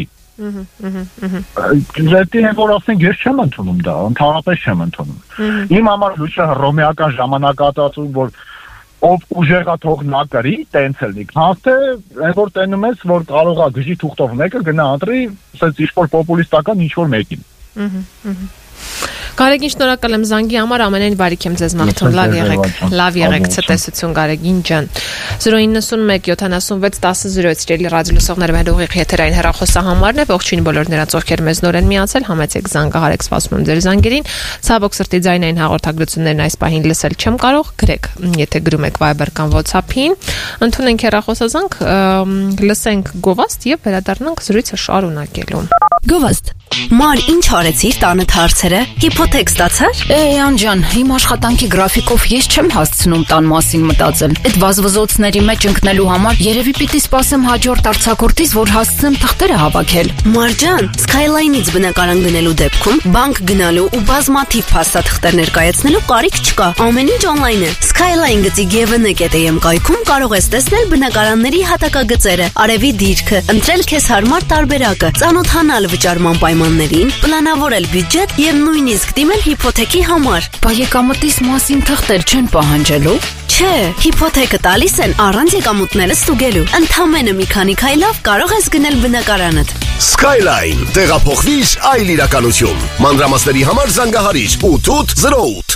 Դե որ ասենք ես չեմ ընդունում դա, ընդհանրապես չեմ ընդունում։ Իմ համար լույսը հռոմեական ժամանակատածում, որ ով ուժեղա թող նա կրի, տենց էլ լիք։ Հաստե այն որ տենում ես, որ կարող է գժի թուղթով մեկը գնա ընտրի, ասես ինչ-որ պոպուլիստական ինչ-որ մեկին։ Գարեգին շնորհակալ եմ զանգի համար, ամենայն բարիք եմ ձեզ մաղթում, լավ եղեք, լավ եղեք, ցտեսություն Գարեգին ջան։ zero nine one seven seven one zero սիրելի ռադիոլսողներ, մեր ուղիղ եթերային հեռախոսահամարն է, ողջույն բոլոր նրանց, ովքեր մեզ նոր են միացել, համեցեք զանգահարեք, սպասում եմ ձեր զանգերին։ Ցավոք սրտի ձայնային հաղորդագրություններն այս պահին լսել չեմ կարող, գրեք, եթե գրում եք Viber կամ WhatsApp-ին, ընդունենք հեռախոսազանգ, լսենք գովաստ եւ վերադառնանք զրույցը շարունակելու։ Գովաստ, մար ինչ արեցիր տանը հարցերը, հիփոթեք ստացար։ Էй անջան, իմ աշխատանքի գրաֆիկով ես չեմ հասցնում տան մասին մտածել։ Այդ վազվզոցների մեջ ընկնելու համար երևի պիտի սպասեմ հաջորդ արձակուրդից, որ հասցնեմ թղթերը հավաքել։ Մարջան, Skyline-ից բնակարան գնելու դեպքում բանկ գնալու ու բազմաթիվ փաստաթղթեր ներկայացնելու կարիք չկա։ Ամեն ինչ on-line է։ Skyline գծի G V N կետ A M կայքում կարող ես տեսնել բնակարանների հատակագծերը, արևի դիրքը, ընտրել քեզ հարմար տարբերակը, ծանոթանալ վճարման պայմաններին, պլանավորել բյուջետ եւ նույնիսկ դիմել հիփոթեքի համար։ Բա եկամտիս մասին թղթեր չեն պահանջելու։ Չէ, հիփոթեկը տալիս են առանց եկամուտները ստուգելու։ Ընդամենը մի քանի քայլով կարող ես գնել բնակարանդ։ Skyline տեղափոխվիր այլ իրականություն։ Մանրամասների համար զանգահարիր eight eight zero eight։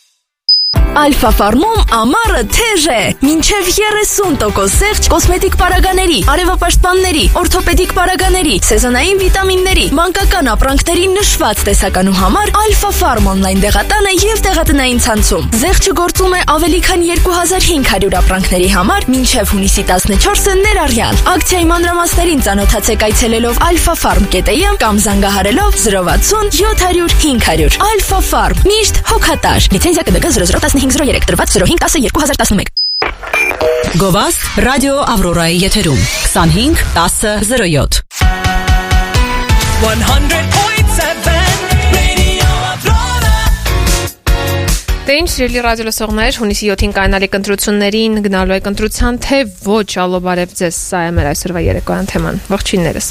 Alpha Farm-ում ամառը թեժ է։ Մինչև երեսուն տոկոս սեղջ կոսմետիկ պարագաների, արևապաշտպանների, օրթոպեդիկ պարագաների, սեզոնային վիտամինների, մանկական ապրանքների նշված տեսականու համար Alpha Farm on-line դեղատանը եւ դեղատնային ցանցում։ Զեղչը գործում է ավելի քան two thousand five hundred ապրանքների համար մինչև հունիսի fourteen-ը ներառյալ։ Ակցիայի մանրամասներին ծանոթացեք այցելելով alpha farm dot a m կամ զանգահարելով zero six zero seven zero zero five zero zero։ Alpha Farm, միշտ հոգատար։ Լիցենզիա կդգ zero zero one five zero three տրված zero five ten two thousand eleven։ Գովաստ ռադիո Ավրորայի եթերում twenty-five ten zero seven one hundred point seven Radio Aurora։ Դե ինչ սիրելի ռադիոլսողներ, հունիսի seventh-ին կայանալիք ընտրություններին գնալու եք ընտրության, թե ոչ, ալո բարև ձեզ, սա է մեր այսօրվա երեկոյան թեման։ Ողջույններս։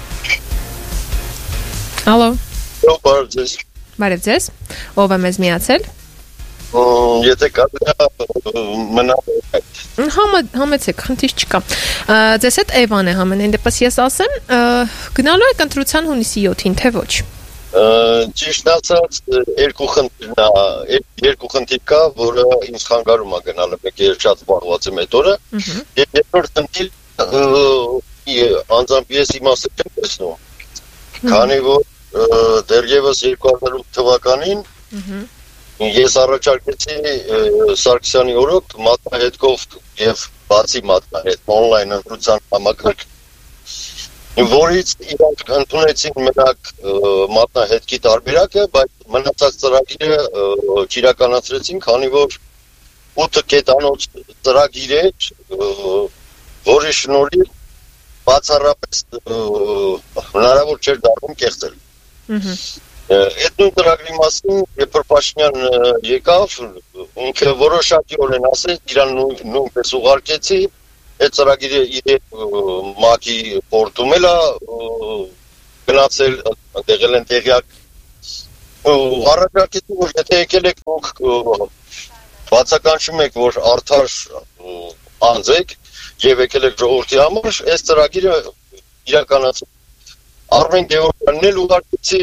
Ալո։ Բարև ձեզ։ Բարև ձեզ։ Ով է մեզ միացել։ Եթե կարելի մնալ համեցեք, խնդիր չկա։ Ձեզ հետ Էվան է համենայն դեպս ես ասեմ, գնալու եք ընտրության հունիսի seventh-ին, թե ոչ։ Ճիշտ ասած, երկու խնդիր երկու խնդիր կա, որը ինձ խանգարում է գնալը, մեկը շատ զբաղված եմ այդ օրը, եւ երկրորդ խնդիր անձամբ ես իմաստը չեմ տեսնում, քանի որ դեռևս two thousand eight թվականին ես առաջարկեցի Սարգսյանի օրոք մատնահետքով եւ բացի մատնահետ on-line ընտրության համակարգ, որից իրանք ընդունեցին մենակ մատնահետքի տարբերակը, բայց մնացած ծրագիրը չիրականացրեցին, քանի որ eight կետանոց ծրագիր է, որի շնորհիվ բացառապես հնարավոր չէր դառնում կեղծել։ Այդ նույն ծրագրի մասին երբ Փաշինյան եկավ, ինքը որոշակի օրեն ասեց, իրան նույնպես ուղարկեցի, այդ ծրագիրը իր ՄԱԿ-ի պորտում էլ գնացել, տեղել են տեղյակ, առաջարկեցի, որ եթե եկել եք դուք բացականչում եք, որ արդար անձ եք եւ եկել եք ժողովրդի համար, այս ծրագիրը իրականացում։ Արմեն Գևորգյանն էլ ուղարկեցի,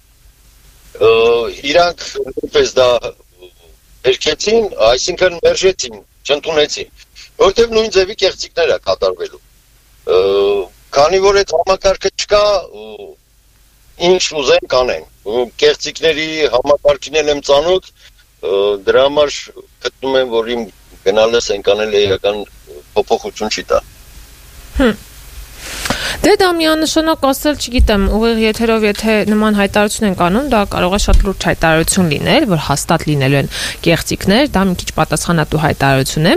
իրանք նույնպես դա երկեցին, այսինքն մերժեցին, չընդունեցին, որտեղ նույն ձևի կեղծիքներ է կատարվելու։ Քանի որ այդ համակարգը չկա, ինչ ուզեն կանեն։ Կեղծիքների համակարգին եմ ծանոթ, դրա համար գտնում եմ, որ իմ գնալս ենկանել էական փոփոխություն չի տա։ Դե դա միանշանակ ասել, չգիտեմ, ուղիղ եթերով եթե նման հայտարարություն են անում, դա կարող է շատ լուրջ հայտարարություն լինել, որ հաստատ լինելու են կեղծիքներ, դա մի քիչ պատասխանատու հայտարարություն է։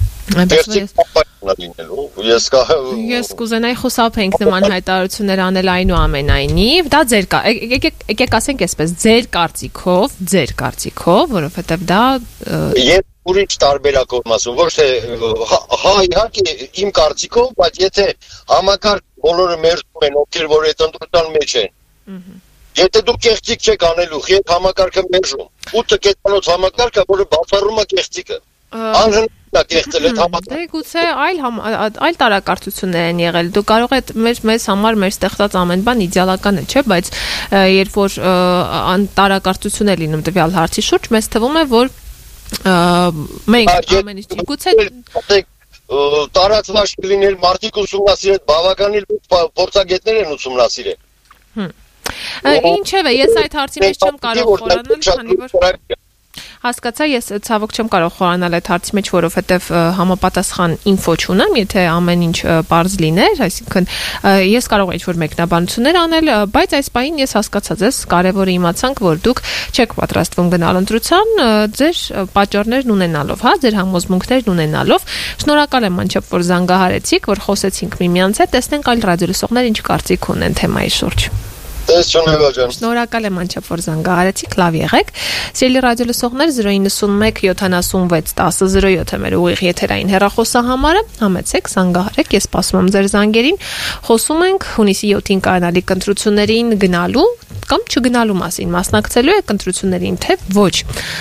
Ես կուզենայի խուսափենք նման հայտարարություններ անել այնուամենայնիվ, դա ձեր եկեք ասենք այսպես, ձեր կարծիքով, ձեր կարծիքով, որովհետև դա Ես ուրիշ տարբերակով ասում, ոչ թե հա իհարկե իմ կարծիքով, բայց եթե համակարգ բոլորը մերժում են, ովքեր որ այդ ընտրության մեջ են։ Եթե դուք կեղծիք չեք անելու, եք համակարգը մերժում։ ութ կետանոց համակարգը, որը բացառում է կեղծիքը։ Անհնարին է կեղծել այդ համակարգը։ Դե գուցե այլ այլ տարակարծություններ են եղել։ Դու կարող ես մեր մեզ համար մեր ստեղծած ամեն բան իդեալական է, չէ՞, բայց երբ որ տարակարծություն է լինում տվյալ հարցի շուրջ, մեզ թվում է, որ մենք ամեն ինչ գուցե տարածված կլիներ մարդիկ ուսումնասիրել, բավականին փորձագետներ են ուսումնասիրել։ Ինչևէ, ես այդ հարցի մեջ չեմ կարող խորանալ, քանի որ Հասկացա, ես ցավոք չեմ կարող խորանալ այդ հարցի մեջ, որովհետև համապատասխան ինֆո չունեմ, եթե ամեն ինչ պարզ լիներ, այսինքն ես կարող եմ ինչ-որ մեկնաբանություններ անել, բայց այս պահին ես հասկացա ձեզ, կարևորը իմացանք, որ դուք չեք պատրաստվում գնալ ընտրության, ձեր պատճառներն ունենալով, հա, ձեր համոզմունքներն ունենալով։ Շնորհակալ եմ անչափ, որ զանգահարեցիք, որ խոսեցինք միմյանց հետ, տեսնենք այլ ռադիոլսողներ ինչ կարծիք ունեն թեմայի շուրջ։ Շնորհակալ եմ անչափ, որ զանգահարեցիք, լավ եղեք։ Սիրելի ռադիոլսողներ, zero nine one seventy-six ten zero seven է մեր ուղիղ եթերային հեռախոսահամարը, համեցեք, զանգահարեք, ես սպասում եմ ձեր զանգերին։ Խոսում ենք հունիսի յոթին կայանալիք ընտրություններին գնալու կամ չգնալու մասին, մասնակցելու եք ընտրություններին, թե ոչ։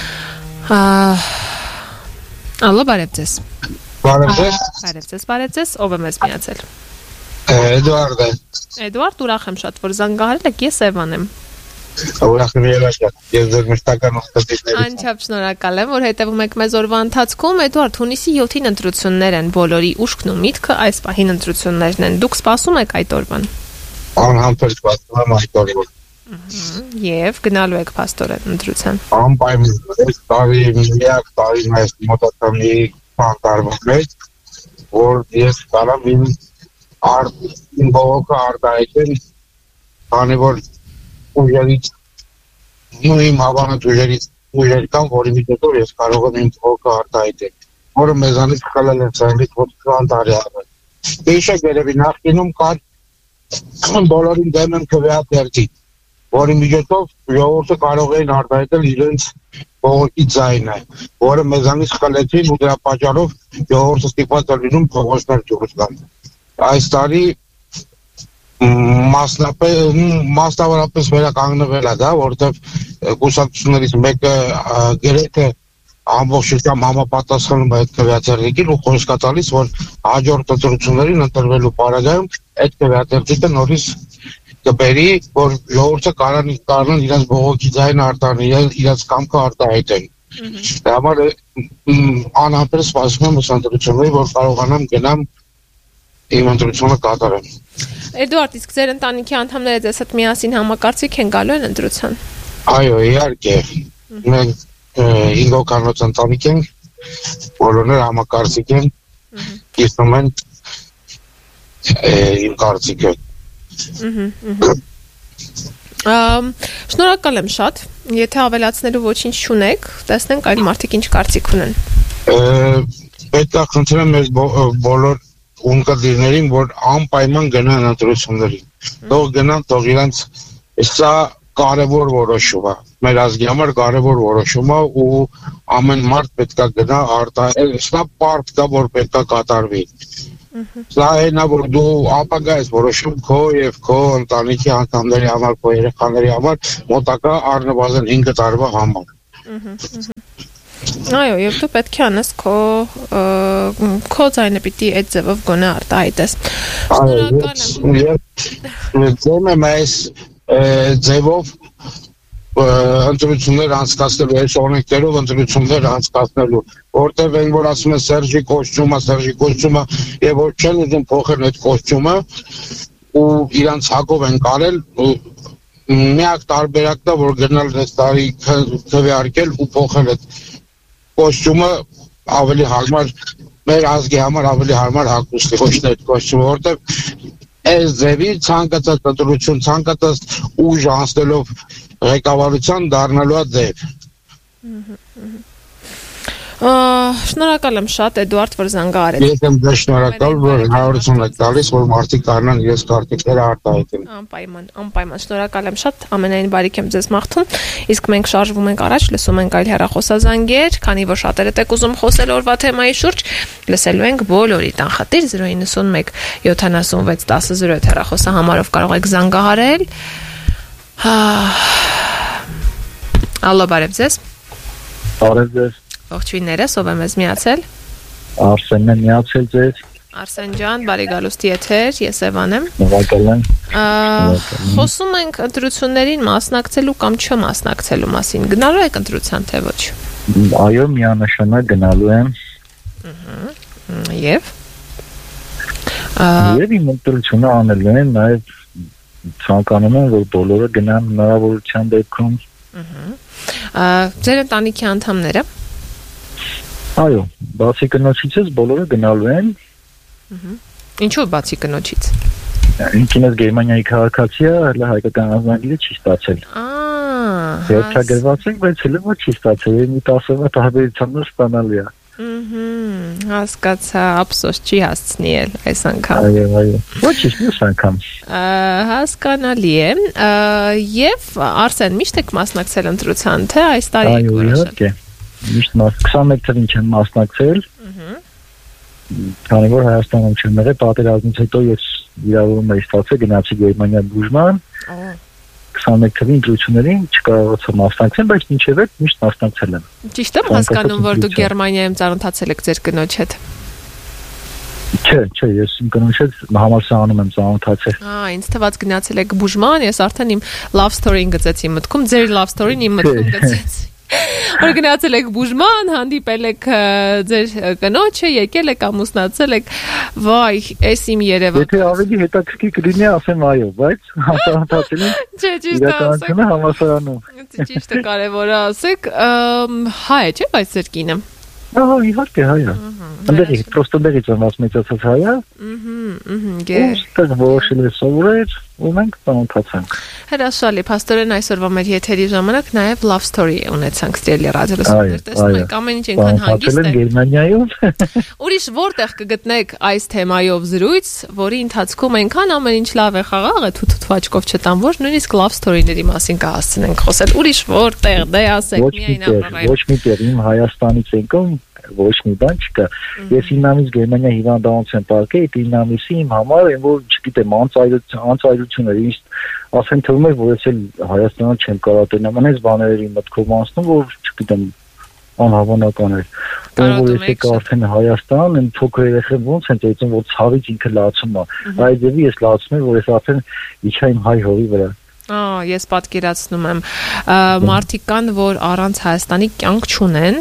Ալո, բարև ձեզ։ Բարև ձեզ։ Բարև ձեզ, բարև ձեզ, ով է մեզ միացել։ Էդուարդ է։ Էդուարդ, ուրախ եմ շատ, որ զանգահարել եք, ես Էվան եմ։ Ուրախ եմ եղած, ես ձեր մշտական ուղղվածիչներից։ Անչափ շնորհակալ եմ, որ հետևում եք մեզ օրվա ընթացքում։ Էդուարդ, հունիսի յոթին ընտրություններ են, բոլորի ուշքն ու միտքը այս պահին ընտրություններն են։ Դուք սպասում եք այդ օրվան։ Անհամբեր սպասում եմ այդ օրվան։ Եվ գնալու եք փաստորեն ընտրության։ Անպայման, այս տարի միակ տարին այս մոտակամի բան տարվա մեջ, որ ես կարամ իմ Արտին բողոքը արտահայտել, քանի որ ուժերից ու իմ հավանած ուժերից ուժեր կան, որի միջոցով ես կարող եմ իմ բողոքը արտահայտել, որը մեզանից խլել են ցայլից ութ տարի առաջ։ Իշեք երևի նախկինում կար բոլորին դեմ են քվեատերտի, որի միջոցով ժողովուրդը կարող էին արտահայտել իրենց բողոքի ձայնը, որը մեզանից խլեցին ու դրա պատճառով ժողովուրդը ստիպված էր լինում փողոցներ դուրս գալ։ Այս տարի մասնավորապես վերականգնվել է դա, որովհետև կուսակցություններից մեկը գրեթե ամբողջությամբ համապատասխանում է այդ քվեատերտիկին ու խոսք է տալիս, որ հաջորդ ընտրություններին ընտրվելու պարագայում այդ քվեատերտիկը նորից կբերի, որ ժողովուրդը կարողանան իրենց բողոքի ձայնը արտահայտել, իրենց կամքը արտահայտել։ Դա համար անհամբեր սպասում եմ ընտրությունների, որ կարողանամ գնամ իմ ընտրությունը կատարեմ։ Էդուարդ, իսկ ձեր ընտանիքի անդամները ձեզ հետ միասին համակարծիք են գալու են ընտրության։ Այո, իհարկե։ Մենք հինգ հոգանոց ընտանիք ենք, բոլորն համակարծիք են, կիսում են իմ կարծիքը։ Շնորհակալ եմ շատ։ Եթե ավելացնելու ոչինչ չունեք, տեսնենք այլ մարդիկ ինչ կարծիք ունեն։ Պետք է խնդրեմ մեր բոլոր ունկնդիրներին, որ անպայման գնան ընտրություններին։ Թող գնան, թող իրանց սա կարևոր որոշում է։ Մեր ազգի համար կարևոր որոշում է ու ամեն մարդ պետք է գնա արտահայտել, սա պարտ կա, որ պետք է կատարվի։ Սա այն է, որ դու ապագա ես որոշում քո եւ քո ընտանիքի անդամների համար, քո երեխաների համար մոտակա առնվազն հինգ տարվա համար։ Այո, եւ դու պետք է անես քո քո ձայնը պիտի այդ ձևով գոնե արտահայտես։ Շնորհակալ եմ։ Ձայնը մեզ ձևով ընտրություններ անցկացնելու, այս օրենքներով ընտրություններ անցկացնելու, որտեղ են որ ասում են Սերժի կոստյումը, Սերժի կոստյումը եւ որ չեն ուզում փոխել այդ կոստյումը ու իրանց հակով են կարել միակ տարբերակն է, որ գնալ այս տարի քվեարկել ու փոխել այդ կոստյումը ավելի հարմար մեր ազգի համար ավելի հարմար հագուստի, ոչ թե այդ կոստյումը, որտեղ այս ձևի ցանկացած ընտրություն, ցանկացած ուժ անցնելով ղեկավարության դառնալու է ձև։ Շնորհակալ եմ շատ Էդուարդ, որ զանգահարել եք։ Ես եմ ձեզ շնորհակալ, որ հնարավորություն եք տալիս, որ մարդիկ կարողան իրենց կարտիկները արտահայտեն։ Անպայման, անպայման շնորհակալ եմ շատ, ամենայն բարիք եմ ձեզ մաղթում։ Իսկ մենք շարժվում ենք առաջ, լսում ենք այլ հեռախոսազանգեր, քանի որ շատերդ եք ուզում խոսել օրվա թեմայի շուրջ, լսելու ենք բոլորի տանխատիր զրո ինը մեկ յոթանասունվեց տասը զրո յոթ հեռախոսահամարով կարող եք զանգահարել։ Ալո, բարև ձեզ։ Բարև ձեզ։ Ողջույններս, ով է մեզ միացել։ Արսենն է միացել ձեզ։ Արսեն ջան, բարի գալուստի եթեր, ես Էվան եմ։ Նվակել եմ։ Խոսում ենք ընտրություններին մասնակցելու կամ չմասնակցելու մասին։ Գնալու եք ընտրության, թե ոչ։ Այո, միանշանակ գնալու եմ։ Եվ Եվ իմ ընտրությունը անելու եմ, նաև ցանկանում եմ, որ բոլորը գնան հնարավորության դեպքում։ Ձեր ընտանիքի անդամները։ Այո, բացի կնոջից բոլորը գնալու են։ Ինչու բացի կնոջից։ Ինքնին Գերմանիայի քաղաքացի է, հələ հայկական ազգագիրը չի ստացել։ Երթագրված է, բայց հələ ոչ չի ստացել, մի տասը տարբերությամբ ստանալու է։ Հասկացա, ափսոս չի հասցնի էլ այս անգամ։ Այո, այո։ Ոչինչ, մյուս անգամ։ Հասկանալի է։ Եվ Արսեն, միշտ եք մասնակցել ընտրության, թե այս տարի եք որոշել։ Այո, իհարկե։ Միշտ քսանմեկ թվականին եմ մասնակցել։ Քանի որ Հայաստանում չեմ եղել, պատերազմից հետո ես իրավունք եմ ստացել, գնացի Գերմանիա բուժման։ քսանմեկ թվականի ընտրություններին չկարողացա մասնակցել, բայց մինչև այդ միշտ մասնակցել եմ։ Ճիշտ եմ հասկանում, որ դուք Գերմանիայում ծանոթացել եք ձեր կնոջ հետ։ Չէ, չէ, ես իմ կնոջ հետ համալսարանում եմ ծանոթացել։ Ահա, ինձ թվաց գնացել եք բուժման, ես արդեն իմ love story-ին գծեցի մտքում, ձեր love story-ն իմ մտքում գծեցի։ Որ գնացել եք բուժման, հանդիպել եք ձեր կնոջը, եկել եք, ամուսնացել եք, վայ, էս իմ Երևանը։ Եթե ավելի հետաքրքիր կլինի, ասեմ այո, բայց ծանոթացել եմ։ Չէ, ճիշտ է ասեք։ Համալսարանում։ Ճիշտ է, կարևոր է ասեք, հայ է, չէ՞, բայց ձեր կինը։ Ահա, իհարկե հայ է։ Ընդդեմ պրոստը դերից եմ մեծացած հայ է։ Ըհը, գեր։ Ստեղ որոշել է սովորել, ու մենք ծանոթացանք։ Հրաշալի, փաստորեն այսօրվա մեր եթերի ժամանակ նաև love story ունեցանք Սիրելի ռադիոլսողներ, տեսնում եք ամեն ինչ այնքան հանգիստ է։ Գերմանիայում։ Ուրիշ որտեղ կգտնեք այս թեմայով զրույց, որի ընթացքում այնքան ամեն ինչ լավ է խաղաղ է, թութ-թվաճկով չտամ, որ նույնիսկ love story-ների մասին կհասցնենք խոսել։ Ուրիշ որտեղ, դե ասեք, միայն ամառայում։ Ոչ մի տեղ, իմ Հայաստանից եկամ, ոչ մի բան չկա։ Ես իննամից Գերմանիա հիվանդանոց եմ պարկել, այդ իննամիսի իմ համար են, որ չգիտեմ, անցայրությունները ինձ ասեն թվում է, որ ես էլ Հայաստանում չեմ կարող տենամ, անես բաներ իմ մտքով անցնում, որ չգիտեմ, անհավանական է։ Որ ես եկա արդեն Հայաստան, այն փոքր երեխան ոնց են ծեծում, որ ցավից ինքը լացում է։ Այդ ձևի ես լացում եմ, որ ես արդեն իջա իմ հայ հողի վրա։ Ա, ես պատկերացնում եմ, մարդիկ կան, որ առանց Հայաստանի կյանք չունեն։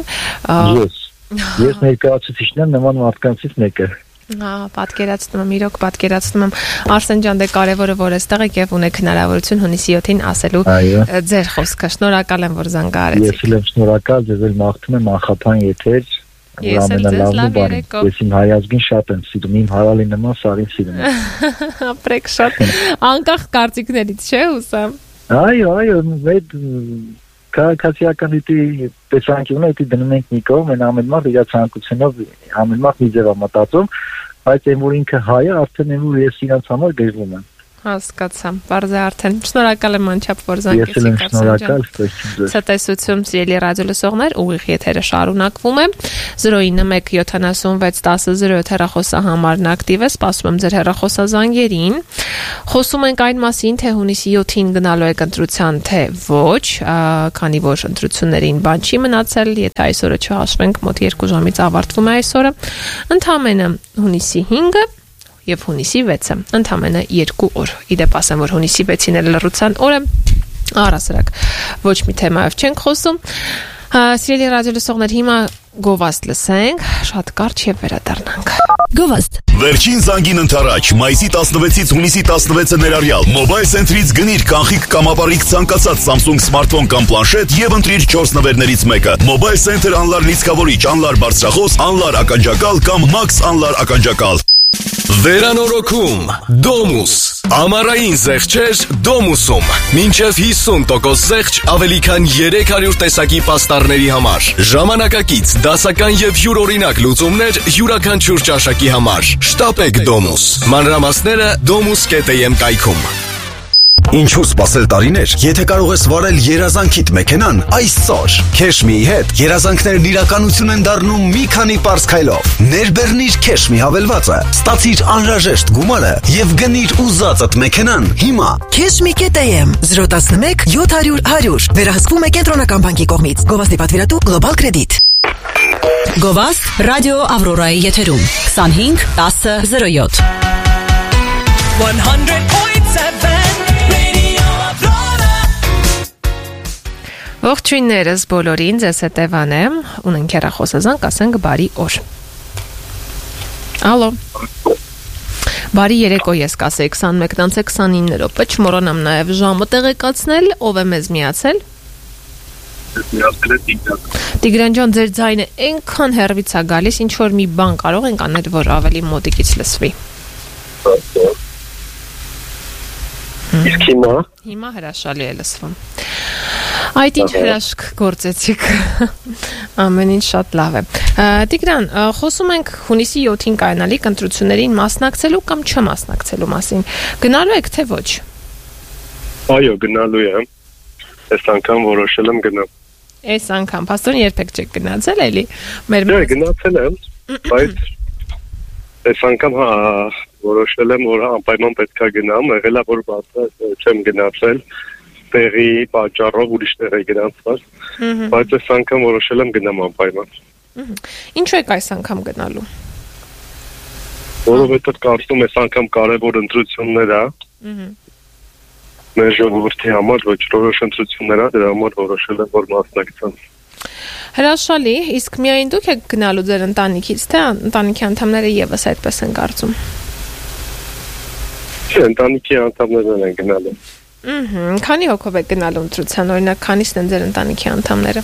Ես Ես ներկայացուցիչն եմ նման մարդկանցից մեկը։ Հա, պատկերացնում եմ, իրոք պատկերացնում եմ։ Արսեն ջան, դե կարևորը որ այստեղ եք եւ ունեք հնարավորություն հունիսի յոթին ասելու ձեր խոսքը։ Շնորհակալ եմ, որ զանգահարեցիք։ Ես էլ եմ շնորհակալ, ձեզ էլ մաղթում եմ անխափան եթեր։ Ես էլ ձեզ լավ երեկո։ Ես իմ հայազգին շատ եմ սիրում, իմ հարալի նման սարին սիրում եմ։ Ապրեք շատ։ Անկախ կարծիքներից, չէ՞ ուսամ։ Այո, այո, այդ քաղաքացիական դիտի տեսանկյունը դիտի դնում ենք մի կողմ, այն ամեն մարդ իր ցանկությունով ամեն մարդ մի ձև է մտածում, բայց այն որ ինքը հայ է, արդեն այն որ ես իրանց համար գժվում եմ։ Հասկացա, բարձր արդեն։ Շնորհակալ եմ անչափ որ զանգեցիք։ Ես եմ շնորհակալ, ստեսություն։ Ցտեսություն, սիրելի ռադիոլսողներ, ուղիղ եթերը շարունակվում է։ զրո ինը մեկ յոթանասունվեց տասը զրո յոթ հեռախոսահամարն ակտիվ է, սպասում եմ ձեր հեռախոսազանգերին։ Խոսում ենք այն մասին, թե հունիսի յոթին գնալու եք ընտրության, թե ոչ, քանի որ ընտրություններին բան չի մնացել, եթե այսօրը չհաշվենք, մոտ երկու ժամից ավարտվում է այսօրը։ Ընդամենը հունիսի հինգը եւ հունիսի վեցը, ընդամենը երկու օր։ Իդեպ ասեմ, որ հունիսի վեցին էլ լռության օրը, առասարակ ոչ մի թեմայով չենք խոսում։ Սիրելի ռադիոլսողներ, հիմա Գովաստ լսենք, շատ կարճ եւ վերադառնանք։ Գովաստ Վերջին զանգին ընթരാճ, մայիսի տասնվեցից հունիսի տասնվեցը ներառյալ Mobile Center-ից գնիր կանխիկ կամ ապառիկ ցանկացած Samsung սմարթֆոն կամ պլանշետ եւ ընտրիր չորս նվերներից մեկը։ Mobile Center անլար լիցքավորիչ, անլար բարձրախոս, անլար ականջակալ կամ Max անլար ականջակալ։ Վերանորոգում Domus Ամառային զեղչեր Domus-ում Մինչև հիսուն տոկոս զեղչ ավելի քան երեք հարյուր տեսակի պաստառների համար Ժամանակակից, դասական եւ յուրօրինակ լուծումներ յուրաքանչյուր ճաշակի համար Շտապեք Domus Մանրամասները domus կետ է եմ կայքում Ինչու սպասել տարիներ, եթե կարող ես վարել երազանքիդ մեքենան այսօր։ Քեշմիի հետ երազանքներն իրականություն են դառնում մի քանի պարզ քայլով։ Ներբեռնիր Քեշմի հավելվածը, ստացիր անհրաժեշտ գումարը եւ գնիր ուզածդ մեքենան հիմա։ Քեշմի կետ է եմ զրո տասնմեկ յոթ հարյուր հարյուր վերահսկվում է կենտրոնական բանկի կողմից։ Գովազդի պատվիրատու Global Credit։ Գովազդ ռադիո Ավրորայի եթերում քսանհինգ տասը զրո յոթ one hundred point seven Ողջույններս բոլորին, ձեզ հետ Էվան եմ, ունենք հեռախոսազանգ, ասենք բարի օր։ Ալո։ Բարի երեկո ես կասեի քսանմեկ քսանինը րոպե, չմոռանամ նաև ժամը տեղեկացնել, ով է մեզ միացել։ Տիգրան ջան, ձեր ձայնը այնքան հեռվից է գալիս, ինչ որ մի բան կարող ենք անել, որ ավելի մոտիկից լսվի։ Իսկ հիմա Հիմա հրաշալի է լսվում։ Այդ ինչ հրաշք գործեցիք։ Ամեն ինչ շատ լավ է։ Տիգրան, խոսում ենք հունիսի յոթին կայանալիք ընտրություններին մասնակցելու կամ չմասնակցելու մասին։ Գնալու եք թե ոչ։ Այո, գնալու եմ։ Այս անգամ որոշել եմ գնալ։ Այս անգամ, փաստորեն երբեք չեք գնացել, էլի։ Մեր Դե գնացել եմ, բայց այս անգամ հա որոշել եմ, որ անպայման պետք է գնամ, եղել է որ բացը չեմ գնացել, տեղի պատճառով ուրիշ տեղ է գնացված, բայց այս անգամ որոշել եմ գնամ անպայման։ Ինչու եք այս անգամ գնալու։ Որովհետև կարծում ես անգամ կարևոր ընտրություններ է։ Մեր ժողովրդի համար ոչ որոշ ընտրություններ է, դրա համար որոշել եմ, որ մասնակցեմ։ Հրաշալի, իսկ միայն դուք եք գնալու ձեր ընտանիքից, թե ընտանիքի անդամները եւս այդպես են կարծում։ Չէ, ընտանիքի անդամներն են գնալու։ Ահա, քանի հոգով եք գնալու ընտրության, օրինակ, քանիսն են ձեր ընտանիքի անդամները։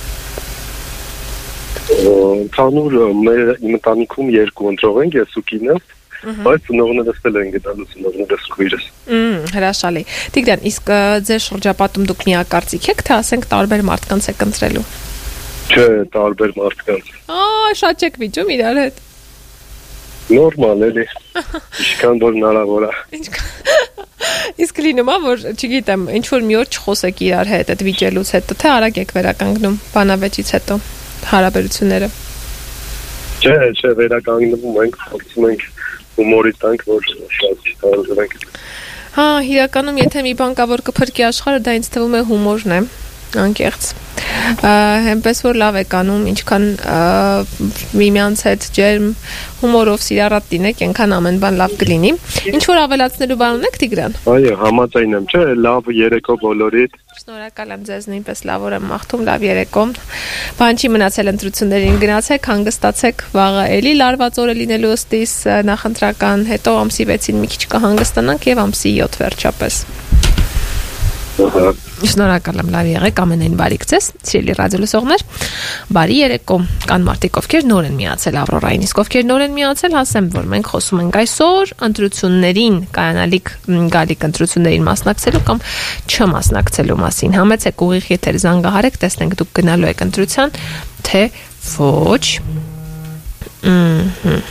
Ընդհանուր մեր իմ ընտանիքում երկու ընտրող ենք, ես ու կինս, բայց ծնողներս էլ են գնալու, ծնողներս քույրս։ Մմ, հրաշալի։ Տիգրան, իսկ ձեր շրջապատում դուք միակարծիք եք, թե ասենք տարբեր մարդկանց եք ընտրելու։ Չէ, տարբեր մարդկանց։ Ահա, շատ չեք վիճում իրար հետ։ Նորմալ էլի։ Ինչքան որ հնարավոր է։ Իսկ լինում է, որ չգիտեմ, ինչ որ մի օր չխոսեք իրար հետ այդ վիճելուց հետո, թե արագ եք վերականգնում բանավեճից հետո հարաբերությունները։ Չէ, չէ, վերականգնվում ենք, փորձում ենք հումորի տանք, որ շատ չտանձնենք։ Հա, իրականում եթե մի բան կա, որ կփրկի աշխարհը, դա ինձ թվում է հումորն է, անկեղծ։ Այնպես որ լավ եք անում, ինչքան միմյանց հետ ջերմ հումորով սիրառատ լինեք, այնքան ամեն բան լավ կլինի։ Ինչ որ ավելացնելու բան ունեք, Տիգրան։ Այո, համաձայն եմ, չէ, լավ երեկո բոլորիդ։ Շնորհակալ եմ ձեզ, նույնպես լավ օր եմ մաղթում, լավ երեկո։ Բան չի մնացել ընտրություններին գնացեք, հանգստացեք, վաղը էլի լարված օր է լինելու ըստիս նախընտրական, հետո ամսի վեցին մի քիչ կհանգստանանք եւ ամսի յոթ վերջապես։ Շնորհակալ եմ, լավ եղեք, ամենայն բարիք ձեզ, սիրելի ռադիո լսողներ։ Բարի երեկո։ Կան մարդիկ, ովքեր նոր են միացել Ավրորային, իսկ ովքեր նոր են միացել, ասեմ, որ մենք խոսում ենք այսօր ընտրություններին, կայանալիք գալիք ընտրություններին մասնակցելու կամ չմասնակցելու մասին։ Համեցեք ուղիղ եթեր զանգահարեք, տեսնենք դուք գնալու եք ընտրության, թե ոչ։ Ըհը։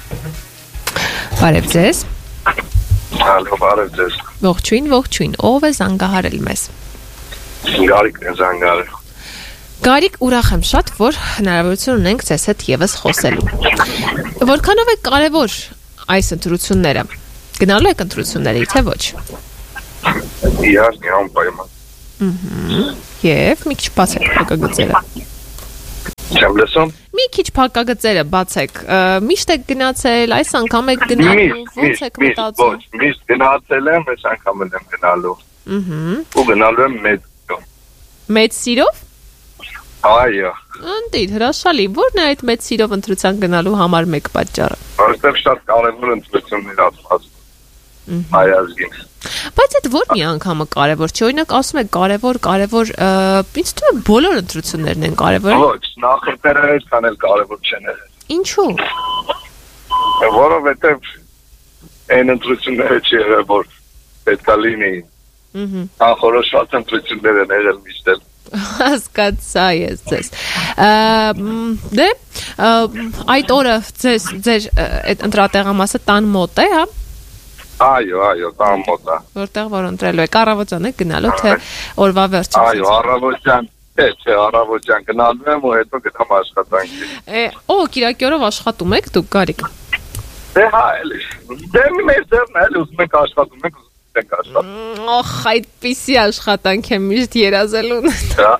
Բարև ձեզ։ Հալո, բարև ձեզ։ Ողջույն, ողջույն, ով է զանգահարել մեզ։ Գարիկն է զանգահարել։ Գարիկ, ուրախ եմ շատ, որ հնարավորություն ունենք ձեզ հետ եւս խոսելու։ Որքանով է կարևոր այս ընտրությունները։ Գնալու եք ընտրությունների, թե ոչ։ Իհարկե, անպայման։ Ըհը։ Եվ մի քիչ բացեք փակագծերը։ Չեմ լսում։ Մի քիչ փակագծերը բացեք։ Միշտ եք գնացել, այս անգամ եք գնալու, ո՞նց եք մտածում։ Ոչ, միշտ գնացել եմ, այս անգամ եմ գնալու։ Ըհը։ Ու գնալու եմ մեծ։ Մեծ սիրով։ Այո։ Ընտիր, հրաշալի, ո՞րն է այդ մեծ սիրով ընտրության գնալու համար մեկ պատճառը։ Որտեղ շատ կարևոր ընտրություններ ասում հայ ազգին։ Բայց այդ ո՞ր մի անգամը կարևոր չի, օրինակ ասում եք կարևոր, կարևոր, ինձ թվում է բոլոր ընտրություններն են կարևոր։ Ոչ, նախորդները այդքան էլ կարևոր չեն եղել։ Ինչու՞։ Որովհետև այն ընտրությունները չի եղել, որ պետք է լինի։ Անխորոշված ընտրություններ են եղել միշտ էլ։ Հասկացա ես ձեզ։ Դե այդ օրը ձեզ ձեր այդ ընտրատեղամասը տան մոտ է, հա։ Այո, այո, տան մոտ է։ Որտեղ որ ընտրելու եք, առավոտյան եք գնալու, թե օրվա վերջին։ Այո, առավոտյան, թե չէ, առավոտյան գնալու եմ ու հետո գնամ աշխատանքի։ Օ, կիրակի օրով աշխատում եք դուք, Գարիկ։ Դե հա, էլի։ Դե մեր ձեռն էլ ուզում եք աշխատում եք, ուզում եք աշխատում։ Ախ, այդպիսի աշխատանք եմ միշտ երազելուն։